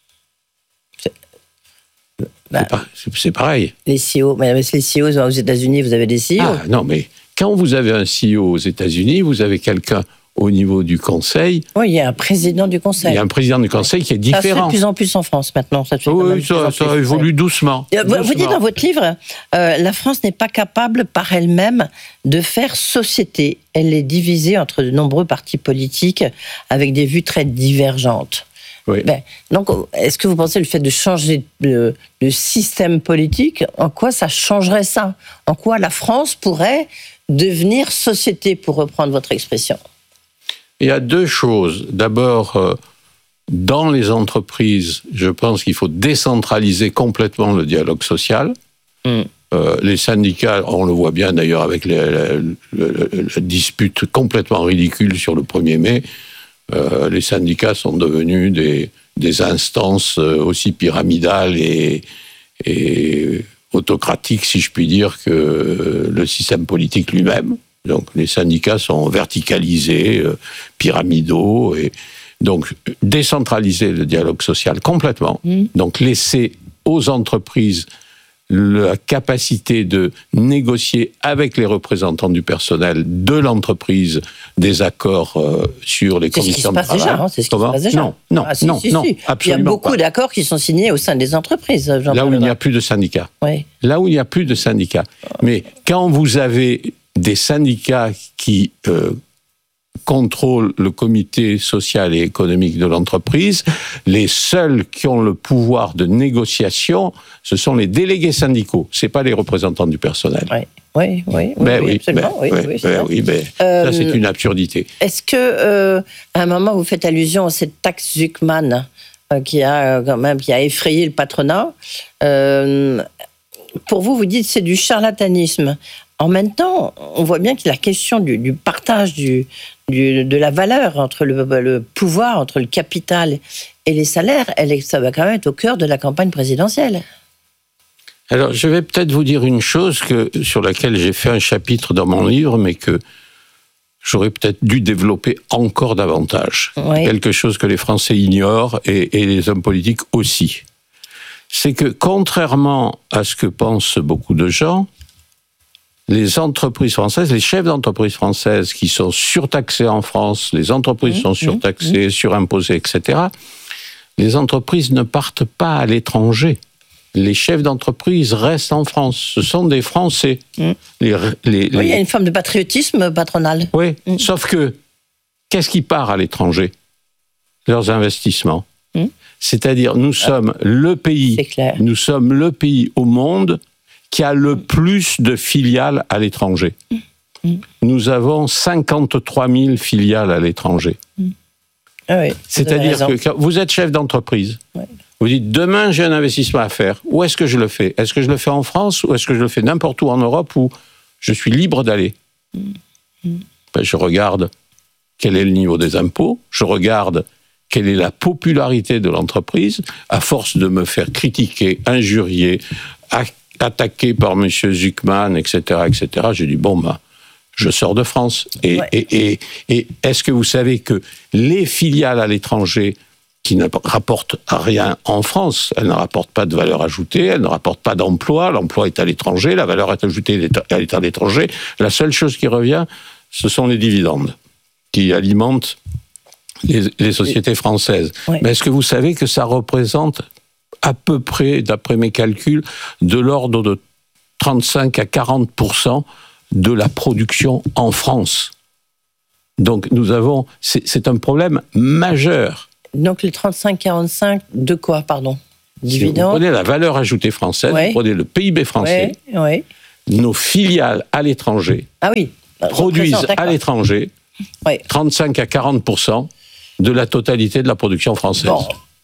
C'est- Bah, C'est, pas- c'est- c'est pareil. les C E O, mais les C E O aux États-Unis, vous avez des C E O. Ah, non, mais quand vous avez un C E O aux États-Unis, vous avez quelqu'un au niveau du Conseil. Oui, il y a un président du Conseil. Il y a un président du Conseil qui est Ça se fait différent. de plus en plus en France maintenant. Ça se fait quand même Oui, de plus en ça, plus. ça évolue doucement. Euh, Vous, vous dites doucement. dans votre livre, euh, la France n'est pas capable par elle-même de faire société. Elle est divisée entre de nombreux partis politiques avec des vues très divergentes. Oui. Ben, donc, est-ce que vous pensez le fait de changer le, le système politique, en quoi ça changerait ça? En quoi la France pourrait devenir société, pour reprendre votre expression? Il y a deux choses. D'abord, euh, dans les entreprises, je pense qu'il faut décentraliser complètement le dialogue social. Mm. Euh, les syndicats, on le voit bien d'ailleurs avec les- la, la- la- la dispute complètement ridicule sur le premier mai, euh, les syndicats sont devenus des, des instances euh, aussi pyramidales et, et autocratiques, si je puis dire, que le système politique lui-même. Donc les syndicats sont verticalisés, euh, pyramidaux, et donc décentraliser le dialogue social complètement. Mmh. Donc laisser aux entreprises la capacité de négocier avec les représentants du personnel de l'entreprise des accords euh, sur les C'est ce qui se conditions de passe travail. déjà. hein, c'est ce qui se Comment passe déjà. Non, non, Ah, si, non, si, non, si. Il y a absolument beaucoup pas. d'accords qui sont signés au sein des entreprises. Jean Là où il n'y Paloma. a plus de syndicats. Oui. Là où il n'y a plus de syndicats. Mais quand vous avez des syndicats qui euh, contrôlent le comité social et économique de l'entreprise, les seuls qui ont le pouvoir de négociation, ce sont les délégués syndicaux. C'est pas les représentants du personnel. Oui, oui, oui, oui, Ben oui, oui, absolument. ben, oui, ben, oui, c'est ben vrai. oui, ben, Euh, ça c'est une absurdité. Est-ce que, euh, à un moment, vous faites allusion à cette taxe Zuckman euh, qui a euh, quand même qui a effrayé le patronat euh, Pour vous, vous dites c'est du charlatanisme. En même temps, on voit bien que la question du, du partage du, du, de la valeur entre le, le pouvoir, entre le capital et les salaires, elle est, ça va quand même être au cœur de la campagne présidentielle. Alors, je vais peut-être vous dire une chose que, sur laquelle j'ai fait un chapitre dans mon livre, mais que j'aurais peut-être dû développer encore davantage. Oui. Quelque chose que les Français ignorent et, et les hommes politiques aussi. C'est que, contrairement à ce que pensent beaucoup de gens, les entreprises françaises, les chefs d'entreprises françaises qui sont surtaxés en France, les entreprises Mmh, sont surtaxées, mmh. surimposées, et cetera, les entreprises ne partent pas à l'étranger. Les chefs d'entreprise restent en France. Ce sont des Français. Mmh. Les, les, les... Oui, il y a une forme de patriotisme patronal. Oui, mmh. sauf que, qu'est-ce qui part à l'étranger? Leurs investissements. Mmh. C'est-à-dire, nous sommes ah, le pays, nous sommes le pays au monde qui a le plus de filiales à l'étranger. Mmh. Nous avons cinquante-trois mille filiales à l'étranger. Mmh. Ah oui, C'est-à-dire que quand vous êtes chef d'entreprise, ouais. vous dites demain j'ai un investissement à faire. Où est-ce que je le fais? Est-ce que je le fais en France ou est-ce que je le fais n'importe où en Europe où je suis libre d'aller? mmh. ben, Je regarde quel est le niveau des impôts, je regarde quelle est la popularité de l'entreprise. À force de me faire critiquer, injurier, attaquer par M. Zuckman, et cetera, et cetera, j'ai dit bon ben je sors de France. Et, ouais. et, et, et est-ce que vous savez que les filiales à l'étranger qui ne rapportent rien en France, elles ne rapportent pas de valeur ajoutée, elles ne rapportent pas d'emploi, l'emploi est à l'étranger, la valeur ajoutée elle est à l'étranger, la seule chose qui revient, ce sont les dividendes qui alimentent les, les sociétés françaises. Ouais. Mais est-ce que vous savez que ça représente à peu près, d'après mes calculs, de l'ordre de trente-cinq à quarante pour cent de la production en France. Donc nous avons, c'est, c'est un problème majeur. Donc les trente-cinq à quarante-cinq de quoi, pardon? Si vous prenez la valeur ajoutée française, ouais. vous prenez le P I B français, ouais, ouais. nos filiales à l'étranger ah oui, produisent à l'étranger ouais. trente-cinq à quarante pour cent de la totalité de la production française. Bon.